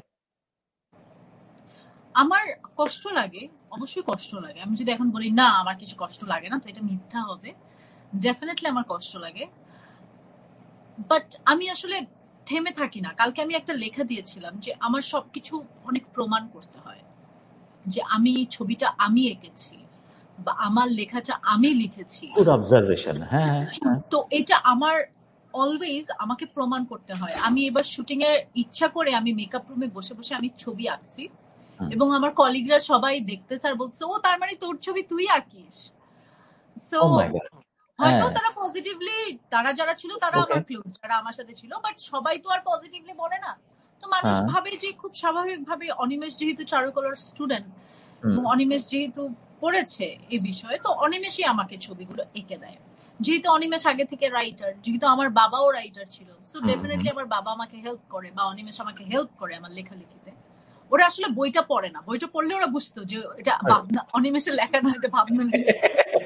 আমার কষ্ট লাগে, অবশ্যই কষ্ট লাগে। আমি যদি এখন বলি না আমার কিছু কষ্ট লাগে না, তো এটা মিথ্যা হবে। ডেফিনেটলি আমার কষ্ট লাগে, বাট আমি আসলে থেমে থাকি না। কালকে আমি একটা লেখা দিয়েছিলাম যে আমার সবকিছু অনেক প্রমাণ করতে হয়, যে আমি ছবিটা আমি এঁকেছি বা আমার লেখাটা আমি লিখেছি। Good observation. হ্যাঁ হ্যাঁ। তো এটা আমার অলওয়েজ আমাকে প্রমাণ করতে হয়। আমি এবার শুটিং এর ইচ্ছা করে আমি মেকআপ রুমে বসে বসে আমি ছবি আঁকছি, এবং আমার কলিগরা সবাই দেখতে স্যার বলছে, ও তার মানে তোর ছবি তুই আঁকিস। সো ও মাই গড। হয়তো হ্যাঁ। তারা পজিটিভলি, তারা যারা ছিল তারা ওকে। আমার ক্লোজ, যারা আমার সাথে ছিল, বাট সবাই তো আর পজিটিভলি বলে না। তো মানুষ হ্যাঁ। ভাবে যে খুব স্বাভাবিকভাবে অনিমেষ যেহেতু চারুকলার স্টুডেন্ট হুম এবং অনিমেষ যেহেতু পড়েছে এই বিষয়ে, তো অনিমেষই আমাকে ছবিগুলো এঁকে দেয়। যেহেতু অনিমেষ আগে থেকে রাইটার, যেহেতু আমার বাবাও রাইটার ছিল, সো হুম হুম। ডেফিনেটলি আমার বাবা আমাকে হেল্প করে বা অনিমেষ আমাকে হেল্প করে আমার লেখালেখিতে। ওরা আসলে বইটা পড়ে না, বইটা পড়লে ওরা বুঝতো যে এটা ভাবনা, অনিমেষের লেখা না, এটা ভাবনা লেখা।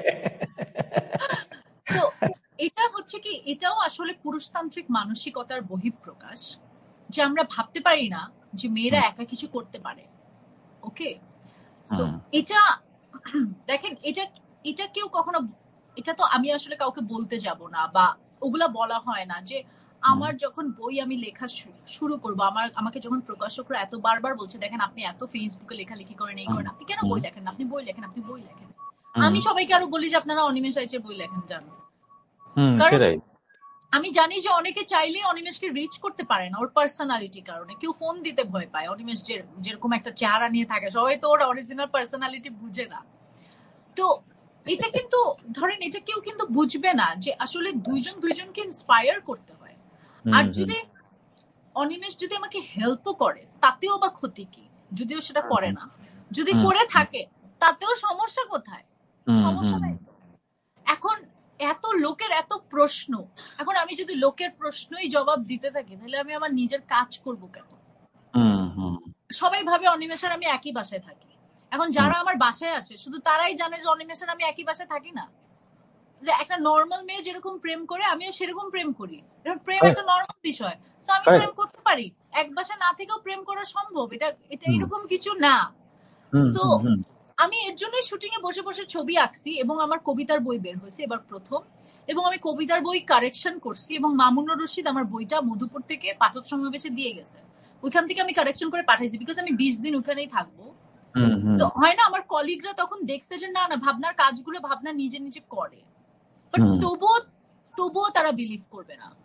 তো এটা হচ্ছে কি, এটাও আসলে পুরুষতান্ত্রিক মানসিকতার বহিঃপ্রকাশ, যে আমরা ভাবতে পারি না যে মেয়েরা হুম, একা কিছু করতে পারে। ওকে, সো হুম, এটা দেখেন, এটা এটা কেউ কখনো, এটা তো আমি আসলে কাউকে বলতে যাব না, বা ওগুলা বলা হয় না যে হুম, আমার যখন বই আমি লেখা শুরু করবো, আমাকে যখন প্রকাশকরা এত বারবার বলছে দেখেন আপনি এত ফেসবুকে লেখালেখি করেন, এই হুম, করেন, আপনি কেন হুম, বই লেখেন, আপনি বই লেখেন, আপনি বই লেখেন, হুম, আমি সবাইকে আরো বলি যে আপনারা অনিমেষ আইচের বই লেখেন জানো। হুম, কারণ সেটাই। আমি জানি যে অনেকে চাইলে অনিমেষকে রিচ করতে পারে না ওর পার্সোনালিটির কারণে। কেউ ফোন দিতে ভয় পায়, অনিমেষ যেরকম একটা চেহারা নিয়ে থাকে, সবাই তো ওর অরিজিনাল পার্সোনালিটি বুঝে না। তো এটা কিন্তু, ধরেন এটা কেউ কিন্তু বুঝবে না যে আসলে দুইজন দুইজনকে ইন্সপায়ার করতে হয়। হুম আর হুম যদি অনিমেষ যদি আমাকে হেল্পও করে তাতেও বা ক্ষতি কি, যদিও সেটা করে হুম না। যদি হুম করে থাকে তাতেও সমস্যা কোথায়? হুম সমস্যা হুম নাই তো। এখন এত লোকের এত প্রশ্ন, এখন আমি যদি লোকের প্রশ্নই জবাব দিতে থাকি তাহলে আমি আমার নিজের কাজ করব কেন? হুম হুম সবাই ভাবে অনিমেষের আমি একই বাসায় থাকি। এখন হুম যারা আমার বাসায় আসে শুধু তারাই জানে যে অনিমেষের আমি একই বাসায় থাকি না। যে একটা নর্মাল মেয়ে যেরকম প্রেম করে আমিও সেরকম প্রেম করি, প্রেম একটা কারেক্ট নর্মাল বিষয়। তো আমি প্রেম কারেক্ট। করতে পারি, এক বাসায় না থেকেও প্রেম করা সম্ভব, এটা এটা হুম এরকম কিছু না। হুম সো হুম হুম আমি এর জন্যই শুটিং এ বসে বসে ছবি আঁকছি, এবং আমার কবিতার বই বের হয়েছে এবার প্রথম, এবং আমি কবিতার বই কারেকশন করছি, এবং মামুনুর রশিদ আমার বইটা মধুপুর থেকে পাঠক সমাবেশে দিয়ে গেছে, ওইখান থেকে আমি কারেকশন করে পাঠাইছি, বিকজ আমি 20 দিন ওখানেই থাকবো। হুম হুম তো হয় না, আমার কলিগরা তখন দেখছে যে না না, ভাবনার কাজগুলো ভাবনা নিজে নিজে করে, বাট হুম তবুও তবুও তারা বিলিভ করবে না।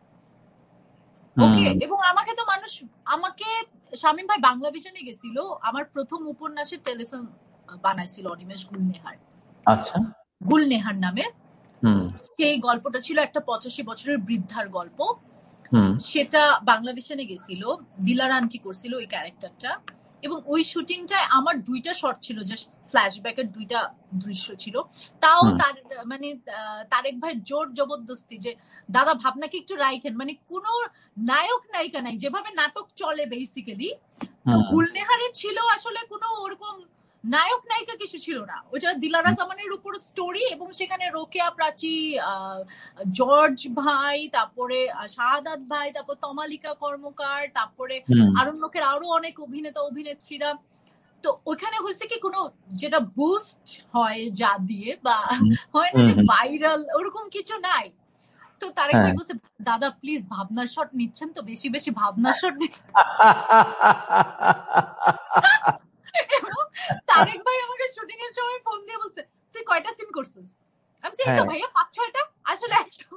ওকে, হুম। এবং আমাকে তো মানুষ, আমাকে শামীম ভাই বাংলা ভিশনে গেছিল, আমার প্রথম উপন্যাসের টেলিফিল্ম বানাইছিল অনিমেষ গুলনেহার, আচ্ছা। গুলনেহার নামে। হুম সেই গল্পটা ছিল একটা 85 বছরের বৃদ্ধার গল্প, হুম সেটা বাংলা ভিশনে গেছিল, দিলার আন্টি করছিল ওই ক্যারেক্টারটা। এবং ওই শুটিংটায় আমার 2টা শট ছিল, জাস্ট ফ্ল্যাশব্যাকের 2টা দৃশ্য ছিল। তাও হুম তার মানে তারেক ভাই জোর জবরদস্তি যে দাদা ভাবনাকে একটু রাইখেন, মানে কোনো নায়ক নায়িকা নাই, যেভাবে নাটক চলে বেসিক্যালি। তো হুম গুলনেহারে ছিল আসলে কোনো ওরকম নায়ক নায়িকা কিছু ছিল না, ওটা দিলারা জামানের উপর স্টোরি, এবং সেখানে রোকেয়া প্রাচী, জর্জ ভাই, তারপরে শাহাদাত ভাই, তারপর তমালিকা কর্মকার, তারপরে হুম আরণ্যকের আরো অনেক অভিনেতা অভিনেত্রীরা। তো ওখানে হয়েছে কি, কোনো যেটা বুস্ট হয় যা দিয়ে বা হুম হয় না হুম যে হুম। ভাইরাল, ওরকম কিছু নাই। তো তারেক হ্যাঁ। ভাই বলছে দাদা প্লিজ ভাবনার শট নিচ্ছেন তো, বেশি বেশি ভাবনার শট। তারেক ভাই আমাকে শুটিং এর সময় ফোন দিয়ে বলছে তুই কয়টা সিন করছিস, আমি বলছি এই তো ভাইয়া 5-6টা। আসলে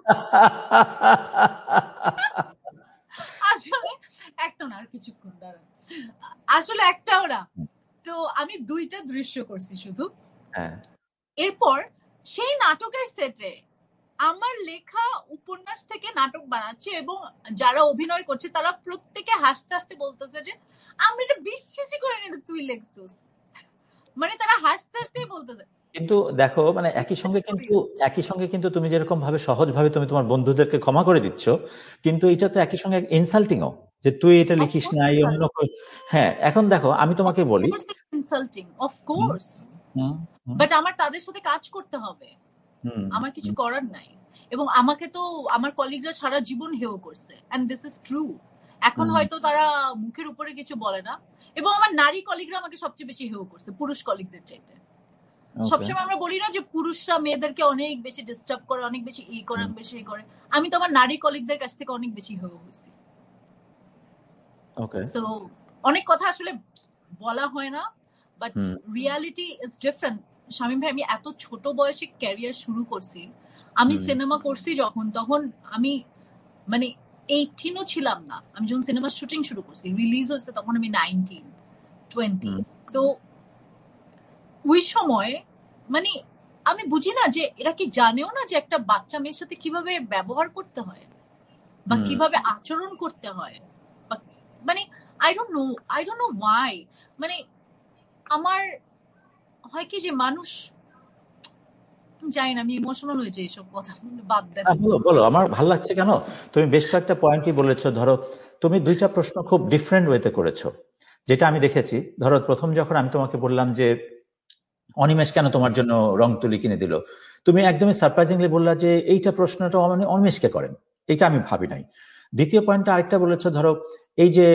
আসলে একটা না, আর কিছুক্ষণ দাঁড়ান, আসলে একটাও না। তো আমি 2টা দৃশ্য করছি শুধু। এরপর সেই নাটকের সেটে আমার লেখা উপন্যাস থেকে নাটক বানাচ্ছে এবং যারা অভিনয় করছে তারা প্রত্যেকে হাসতে হাসতে বলতেছে যে আমি এটা বিশ্বাসই করিনি যে তুই লেখছিস, মানে তারা হাসতে হাসতেই বলতেছে। কিন্তু দেখো মানে একই সঙ্গে কিন্তু তুমি যেরকম ভাবে সহজ ভাবে তুমি তোমার বন্ধুদেরকে ক্ষমা করে দিচ্ছ, কিন্তু এটা তো একই সঙ্গে ইনসাল্টিংও যে তুই এটা লিখিস না এই অন্য। হ্যাঁ, এখন দেখো আমি তোমাকে বলি ইনসাল্টিং অফ কোর্স, বাট আমার তাদের সাথে কাজ করতে হবে, আমার কিছু করার নাই। এবং আমাকে তো আমার কলিগরা সারা জীবন হেয় করছে, এন্ড দিস ইজ ট্রু। এখন হয়তো তারা মুখের উপরে কিছু বলে না, এবং আমার নারী কলিগরা আমাকে সবচেয়ে বেশি হেয় করছে পুরুষ কলিগদের চাইতে। সবসময় আমরা বলি না যে পুরুষরা মেয়েদেরকে অনেক বেশি ডিস্টার্ব করে, অনেক বেশি এই করে, অনেক বেশি এই করে। আমি তো আমার নারী কলিগদের কাছ থেকে অনেক বেশি হেয় হয়েছি। সো অনেক কথা আসলে বলা হয় না, but reality is different. Shamim ভাই, আমি এত ছোট বয়সে ক্যারিয়ার শুরু করছি। আমি সিনেমা করছি যখন, তখন আমি মানে 18ও ছিলাম না। আমি যখন সিনেমা শুটিং শুরু করছি, রিলিজ হচ্ছে তখন আমি 19-20। তো ওই সময় মানে আমি বুঝি না যে এরা কি জানেও না যে একটা বাচ্চা মেয়ের সাথে কিভাবে ব্যবহার করতে হয় বা কিভাবে আচরণ করতে হয়। মানে আই ডোন্ট নো ওয়াই, মানে আমার হয় কি যে মানুষ, জানি না, আমি ইমোশনাল হয়ে যাই এসব কথা বাদ দেন। বলো, আমার ভালো লাগছে কেন তুমি বেশ কয়েকটা পয়েন্টই বলেছো। ধরো তুমি 2টা প্রশ্ন খুব ডিফারেন্ট ওয়েতে করেছো, যেটা আমি দেখেছি। ধরো প্রথম যখন আমি তোমাকে বললাম যে অনিমেষ কেন তোমার জন্য রং তুলি কিনে দিল, তুমি একদমই সারপ্রাইজিংলি বললা যে এইটা প্রশ্নটা অনিমেষকে করেন, এটা আমি ভাবি নাই। দ্বিতীয় পয়েন্টটা আরেকটা বলেছো, ধরো এই যে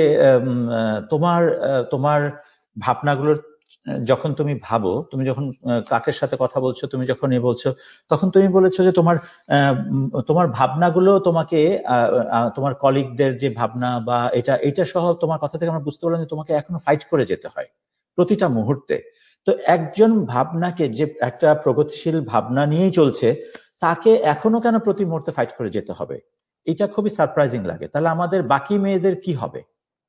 তোমার ভাবনাগুলোর যখন তুমি ভাবো, তুমি যখন কাকের সাথে কথা বলছো, তুমি যখন বলছো, তখন তুমি বলেছো যে তোমার ভাবনাগুলো তোমাকে তোমার কলিগদের যে ভাবনা বা এটা সহ তোমার কথা থেকে আমরা বুঝতে পারলাম যে তোমাকে এখনো ফাইট করে যেতে হয় প্রতিটা মুহূর্তে। তো একজন ভাবনাকে, যে একটা প্রগতিশীল ভাবনা নিয়েই চলছে, তাকে এখনো কেন প্রতি মুহূর্তে ফাইট করে যেতে হবে? এটা খুবই সারপ্রাইজিং লাগে। তাহলে আমাদের বাকি মেয়েদের কি হবে?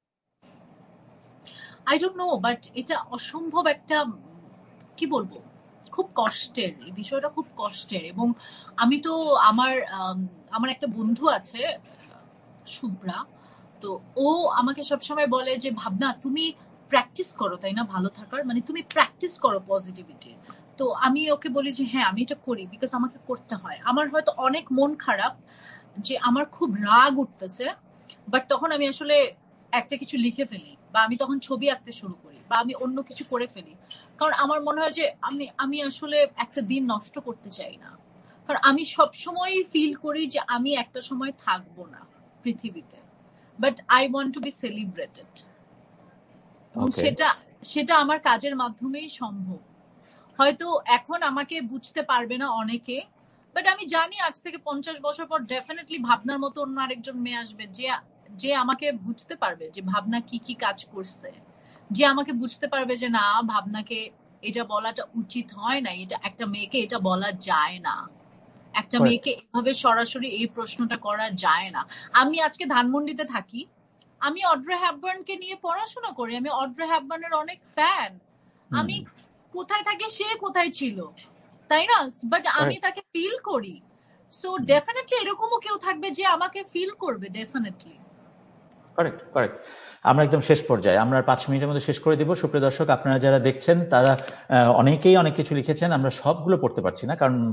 আই ডোন্ট নো, বাট এটা অসম্ভব একটা, কি বলবো, খুব কষ্টের, এই বিষয়টা খুব কষ্টের। এবং আমি তো আমার একটা বন্ধু আছে শুভ্রা, তো ও আমাকে সবসময় বলে যে ভাবনা তুমি প্র্যাকটিস করো, তাই না, ভালো থাকার, মানে তুমি প্র্যাকটিস করো পজিটিভিটি। তো আমি ওকে বলি যে হ্যাঁ আমি এটা করি, বিকজ আমাকে করতে হয়। আমার হয়তো অনেক মন খারাপ, যে আমার খুব রাগ উঠতেছে, বাট তখন আমি আসলে একটা কিছু লিখে ফেলি, বা আমি তখন ছবি আঁকতে শুরু করি, বা আমি অন্য কিছু করে ফেলি। কারণ আমার মনে হয় যে আমি আসলে একটা দিন নষ্ট করতে চাই না। কারণ আমি সবসময় ফিল করি যে আমি একটা সময় থাকবো না পৃথিবীতে, but I want to B celebrated. এবং সেটা আমার কাজের মাধ্যমেই সম্ভব। হয়তো এখন আমাকে বুঝতে পারবে না অনেকে, বাট আমি জানি আজ থেকে 50 বছর পর ডেফিনেটলি ভাবনার মতো অন্য আরেকজন মেয়ে আসবে, যে আমাকে বুঝতে পারবে যে ভাবনা কি কি কাজ করছে, যে আমাকে বুঝতে পারবে যে না, ভাবনাকে এটা বলাটা উচিত হয় না, এটা একটা মেয়েকে এটা বলা যায় না, একটা মেয়েকে এভাবে সরাসরি এই প্রশ্নটা করা যায় না। আমি আজকে ধানমন্ডিতে থাকি, আমি অড্রে হ্যাপবার্নকে নিয়ে পড়াশোনা করি, আমি অড্রে হ্যাপবার্নের অনেক ফ্যান। আমি কোথায় থাকি, সে কোথায় ছিল, তাই না, বাট আমি তাকে ফিল করি। সো ডেফিনেটলি এরকমও কেউ থাকবে যে আমাকে ফিল করবে, ডেফিনেটলি। কারেক্ট। আমরা একদম শেষ পর্যায়ে, আমরা 5 মিনিটের মধ্যে শেষ করে দিব। সুপ্রিয় দর্শক, আপনারা যারা দেখছেন তারা অনেকেই অনেক কিছু লিখেছেন, আমরা সবগুলো পড়তে পারছি না, কারণ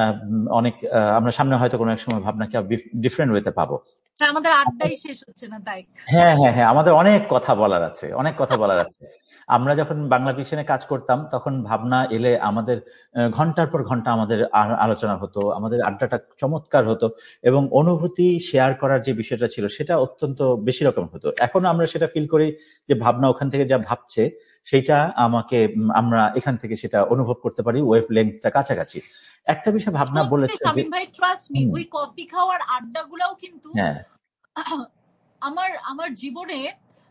আমরা সামনে হয়তো কোনো এক সময় ভাবনাকে ডিফারেন্ট ওয়েতে পাবো। আমাদের আড্ডাই শেষ হচ্ছে না, তাই হ্যাঁ, আমাদের অনেক কথা বলার আছে। আমরা যখন বাংলা ভিশনে কাজ করতাম, তখন ভাবনা এলে আমাদের ঘন্টার পর ঘন্টা আমাদের আলোচনা হতো, আমাদের আড্ডাটা চমৎকার হতো, এবং অনুভূতি শেয়ার করার যে বিষয়টা ছিল সেটা অত্যন্ত বেশি রকম হতো। এখন আমরা সেটা ফিল করি যে ভাবনা ওখান থেকে যা ভাবছে সেইটা আমরা এখান থেকে সেটা অনুভব করতে পারি, ওয়েভ লেন্থটা কাছাকাছি। একটা বিষয় ভাবনা বলেছে যে ভাই, ট্রাস্ট মি, ওই কফি খাওয়ার আড্ডাগুলোও কিন্তু আমার জীবনে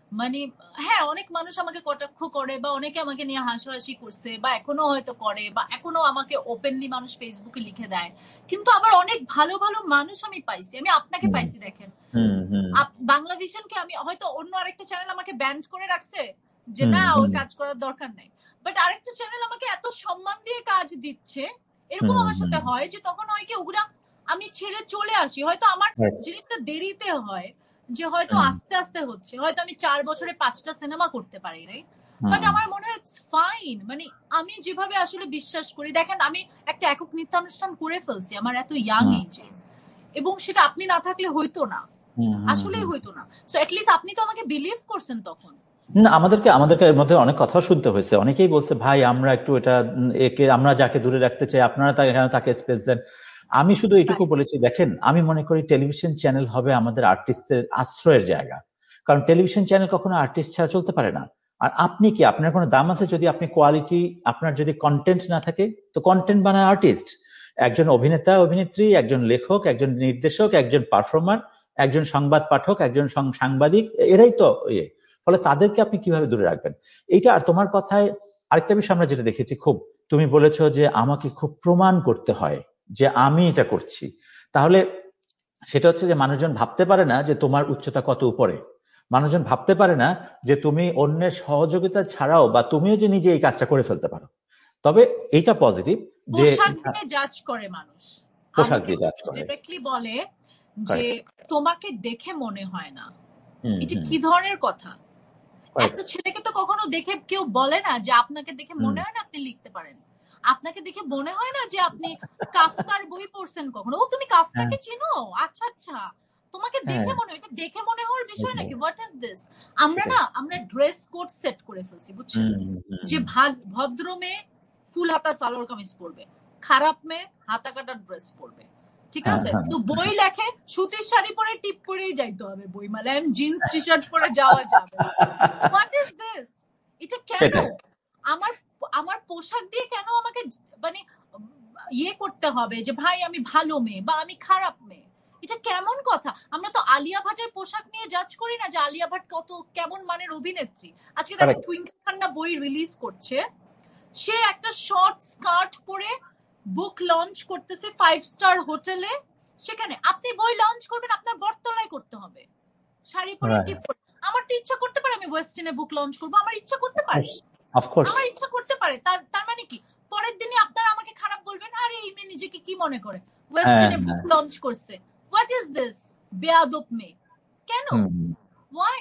মানে হ্যাঁ, অনেক মানুষ আমাকে কটাক্ষ করে বা অনেকে আমাকে নিয়ে হাসাহাসি করছে বা এখনো হয়তো করে বা এখনো আমাকে ওপেনলি মানুষ ফেসবুকে লিখে দেয়, কিন্তু আবার অনেক ভালো ভালো মানুষ আমি পাইছি, আমি আপনাকে হুম পাইছি। দেখেন হুম হুম বাংলা ভিশনকে আমি হয়তো অন্য আরেকটা চ্যানেল আমাকে ব্যান্ড করে রাখছে যে হুম না ওই হুম কাজ করার দরকার নাই, বাট আরেকটা চ্যানেল আমাকে এত সম্মান দিয়ে কাজ দিচ্ছে। এরকম হুম আমার হুম সাথে হয় যে তখন হয় কি ওগুলা আমি ছেড়ে চলে আসি, হয়তো আমার right, জিনিসটা দেরিতে হয়, যে হয়তো হুম আস্তে আস্তে হচ্ছে, হয়তো আমি 4 বছরে 5টা সিনেমা করতে পারি নাই, বাট হুম আমার মনে হয় ফাইন। মানে আমি যেভাবে আসলে বিশ্বাস করি, দেখেন আমি একটা একক নৃত্যানুষ্ঠান করে ফেলছি আমার এত ইয়াং হুম এজে, এবং সেটা আপনি না থাকলে হইতো না, হুম হুম আসলেই হুম। হইতো না। সো এটলিস্ট আপনি তো আমাকে বিলিভ করছেন তখন। না, আমাদেরকে আমাদেরকে এর মধ্যে অনেক কথা শুনতে হয়েছে, অনেকেই বলছে ভাই আমরা একটু এটা একে আমরা যাকে দূরে রাখতে চাই আপনারা তাকে কেন তাকে স্পেস দেন। আমি শুধু এইটুকু Right. বলেছি, দেখেন আমি মনে করি টেলিভিশন চ্যানেল হবে আমাদের আর্টিস্টের আশ্রয়ের জায়গা, কারণ টেলিভিশন চ্যানেল কখনো আর্টিস্ট ছাড়া চলতে পারে না। আর আপনি কি, আপনার কোনো দাম আছে যদি আপনি কোয়ালিটি, আপনার যদি কন্টেন্ট না থাকে, তো কন্টেন্ট বানায় আর্টিস্ট, একজন অভিনেতা অভিনেত্রী, একজন লেখক, একজন নির্দেশক, একজন পারফর্মার, একজন সংবাদ পাঠক, একজন সাংবাদিক, এরাই তো ইয়ে। ফলে তাদেরকে আপনি কিভাবে দূরে রাখবেন? এইটা। আর তোমার কথায় আরেকটা বিষয় আমরা যেটা দেখেছি খুব, তুমি বলেছো যে আমাকে খুব প্রমাণ করতে হয় যে আমি এটা করছি। তাহলে সেটা হচ্ছে যে মানুষজন ভাবতে পারে না যে তোমার উচ্চতা কত উপরে, মানুষজন ভাবতে পারে না যে তুমি অন্যের সহযোগিতা ছাড়াও বা তুমিও যে নিজে এই কাজটা করে ফেলতে পারো। তবে এইটা পজিটিভ যে পোশাক দিয়ে জাজ করে মানুষ, পোশাক আমাকে দিয়ে জাজ করে। ডিরেক্টলি বলে যে কারেক্ট। তোমাকে দেখে মনে হয় না। হুম এটা হুম। কি ধরনের কথা? কারেক্ট। একটা ছেলেকে তো কখনো দেখে কেউ বলে না যে আপনাকে দেখে হুম। মনে হয় না আপনি লিখতে পারেন, আপনাকে দেখে মনে হয় না যে আপনি কাফকার বই পড়ছেন কখনো, ও তুমি হ্যাঁ কাফকাকে চিনো, আচ্ছা আচ্ছা, তোমাকে হ্যাঁ। দেখে মনে হয়, এটা দেখে মনে হওয়ার বিষয় এটাই নাকি? What is this? আমরা সেটাই। না আমরা ড্রেস কোড সেট করে ফেলছি, বুঝছেন? হুম হুম যে ভদ্র মেয়ে ফুল হাতা সালোয়ার কামিজ পরবে, খারাপ মেয়ে হাতা কাটা ড্রেস পরবে, ঠিক হ্যাঁ আছে? হ্যাঁ তো বই লেখে সুতির শাড়ি পরে টিপ করেই যাইতে হবে বইমেলায়, জিন্স টি শার্ট পরে যাওয়া যাবে না। What is this? এটা কেন? সেটাই। আমার আমার পোশাক দিয়ে কেন আমাকে মানে ইয়ে করতে হবে যে ভাই আমি ভালো মেয়ে বা আমি খারাপ মেয়ে? এটা কেমন কথা? আমরা তো আলিয়া ভাটের পোশাক নিয়ে জাজ করি না যে আলিয়া ভাট কত কেমন মানের অভিনেত্রী। আজকে দেখেন কারেক্ট। টুইঙ্কেল খান্না বই রিলিজ করছে, সে একটা শর্ট স্কার্ট পরে বুক লঞ্চ করতেছে 5 স্টার হোটেলে, সেখানে আপনি বই লঞ্চ করবেন আপনার বটতলায় করতে হবে, শাড়ি পরে টিপ পরে। আমার তো ইচ্ছা করতে পারে আমি ওয়েস্টিনে বুক লঞ্চ করবো, আমার ইচ্ছা করতে পারে, অফকোর্স। আমার ইচ্ছা করতে পারে। তার তার মানে কি পরের দিনই আপনারা আমাকে খারাপ বলবেন, আরে এই মেয়ে নিজেকে কি মনে করে হ্যাঁ ওয়েস্টিনে বুক হ্যাঁ। লঞ্চ করছে? What is this? বেয়াদব মেয়ে। কেন? হুম হুম, ওয়াই?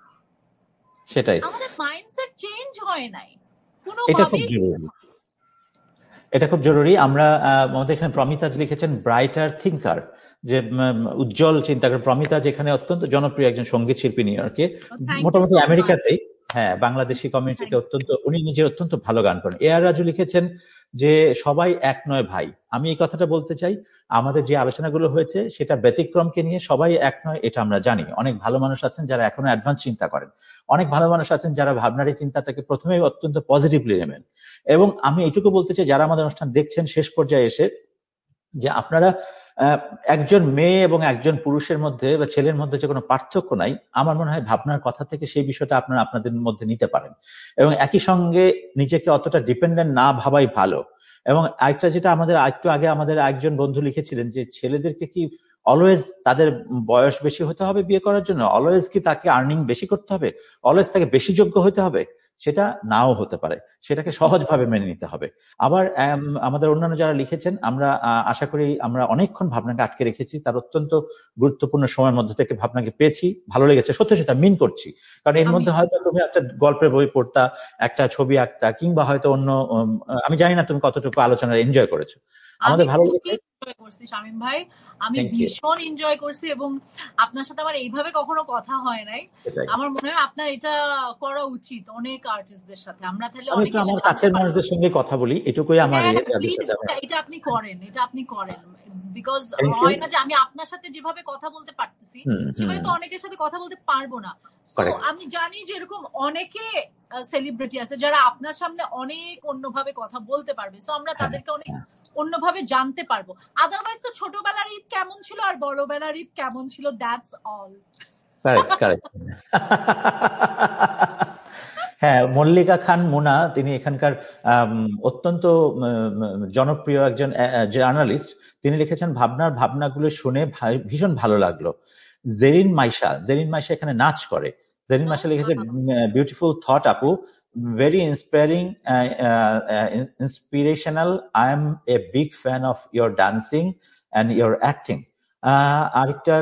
সেটাই। আমাদের মাইন্ডসেট চেঞ্জ হয় নাই এটা খুব কোনোভাবেই। জরুরি, এটা খুব জরুরি। আমরা আমাদের এখানে প্রমিতাজ লিখেছেন ব্রাইটার থিঙ্কার, যে উজ্জ্বল চিন্তাকার। প্রমিতাজ এখানে অত্যন্ত জনপ্রিয় একজন সঙ্গীত শিল্পী নিউ ইয়র্কে, থ্যাংক ইউ মোটামুটি সো মাচ। আমেরিকাতেই। হ্যাঁ, বাংলাদেশি কমিউনিটিতে থ্যাংক ইউ। অত্যন্ত, উনি নিজে অত্যন্ত ভালো গান করেন। এ আর রাজু লিখেছেন যে সবাই এক নয় ভাই। আমি এই কথাটা বলতে চাই, আমাদের যে আলোচনাগুলো হয়েছে সেটা ব্যতিক্রমকে নিয়ে, সবাই এক নয় এটা আমরা জানি। অনেক ভালো মানুষ আছেন যারা এখনো অ্যাডভান্স চিন্তা করেন, অনেক ভালো মানুষ আছেন যারা ভাবনার এই চিন্তাটাকে প্রথমেই অত্যন্ত পজিটিভলি নেবেন। এবং আমি এইটুকু বলতে চাই যারা আমাদের অনুষ্ঠান দেখছেন শেষ পর্যায়ে এসে, যে আপনারা আহ, একজন মেয়ে এবং একজন পুরুষের মধ্যে বা ছেলের মধ্যে যে কোনো পার্থক্য নাই, আমার মনে হয় ভাবনার কথা থেকে সেই বিষয়টা আপনারা আপনাদের মধ্যে নিতে পারেন। এবং একই সঙ্গে নিজেকে অতটা ডিপেন্ডেন্ট না ভাবাই ভালো। এবং আরেকটা যেটা আমাদের একটু আগে আমাদের একজন বন্ধু লিখেছিলেন যে ছেলেদেরকে কি অলওয়েজ তাদের বয়স বেশি হতে হবে বিয়ে করার জন্য, অলওয়েজ কি তাকে আর্নিং বেশি করতে হবে, অলওয়েজ তাকে বেশি যোগ্য হতে হবে? সেটা নাও হতে পারে, সেটাকে সহজভাবে মেনে নিতে হবে। আবার আমাদের অন্যান্য যারা লিখেছেন, আমরা আশা করি আমরা অনেকক্ষণ ভাবনাকে আটকে রেখেছি, তার অত্যন্ত গুরুত্বপূর্ণ সময়ের মধ্যে থেকে ভাবনাকে পেয়েছি, ভালো লেগেছে, সত্যি সত্যি মিন করছি। কারণ এর মধ্যে আমিও। হয়তো তুমি একটা গল্পের বই পড়তা, একটা ছবি আঁকতা, কিংবা হয়তো অন্য আমি জানি না তুমি কতটুকু আলোচনা এনজয় করেছো। আমি আমাদের ভালো খুবই লেগেছে। এনজয় করছি শামীম ভাই, আমি থ্যাংক ইউ। ভীষণ এনজয় করছি, এবং আপনার সাথে আমার এইভাবে কখনো কথা হয় নাই। সেটাই। আমার মনে হয় আপনার এটা করা উচিত অনেক আর্টিস্টদের সাথে, আমরা তাহলে আমি অনেক একটু কিছু আমার জানতে কাছের পারবো। মানুষদের সঙ্গে কথা বলি, এটুকুই আমার হ্যাঁ যাদের প্লিজ, সাথে আমি। এটা আপনি করেন, এটা আপনি করেন। Because thank you. হয় না যে আমি আপনার সাথে যেভাবে কথা বলতে পারতেছি হুম হুম। সেভাবে তো অনেকের সাথে কথা বলতে পারবো না। So correct. আমি জানি যে এরকম অনেকে সেলিব্রিটি আছে যারা আপনার সামনে অনেক অন্যভাবে কথা বলতে পারবে, সো আমরা হ্যাঁ তাদেরকে অনেক হ্যাঁ। অন্যভাবে জানতে পারবো। আদারওয়াইজ তো ছোটবেলার ঈদ কেমন ছিল আর বড়বেলার ঈদ কেমন ছিল, দ্যাটস অল। কারেক্ট হ্যাঁ, মল্লিকা খান মুনা, তিনি এখানকার অত্যন্ত জনপ্রিয় একজন জার্নালিস্ট। তিনি লিখেছেন ভাবনার ভাবনাগুলো শুনে ভীষণ ভালো লাগলো। জেরিন মাইশা এখানে নাচ করে। জেরিন মাইশা লিখেছে বিউটিফুল থট আপু, very inspirational. I am a big fan of your dancing and your acting. আরেকটা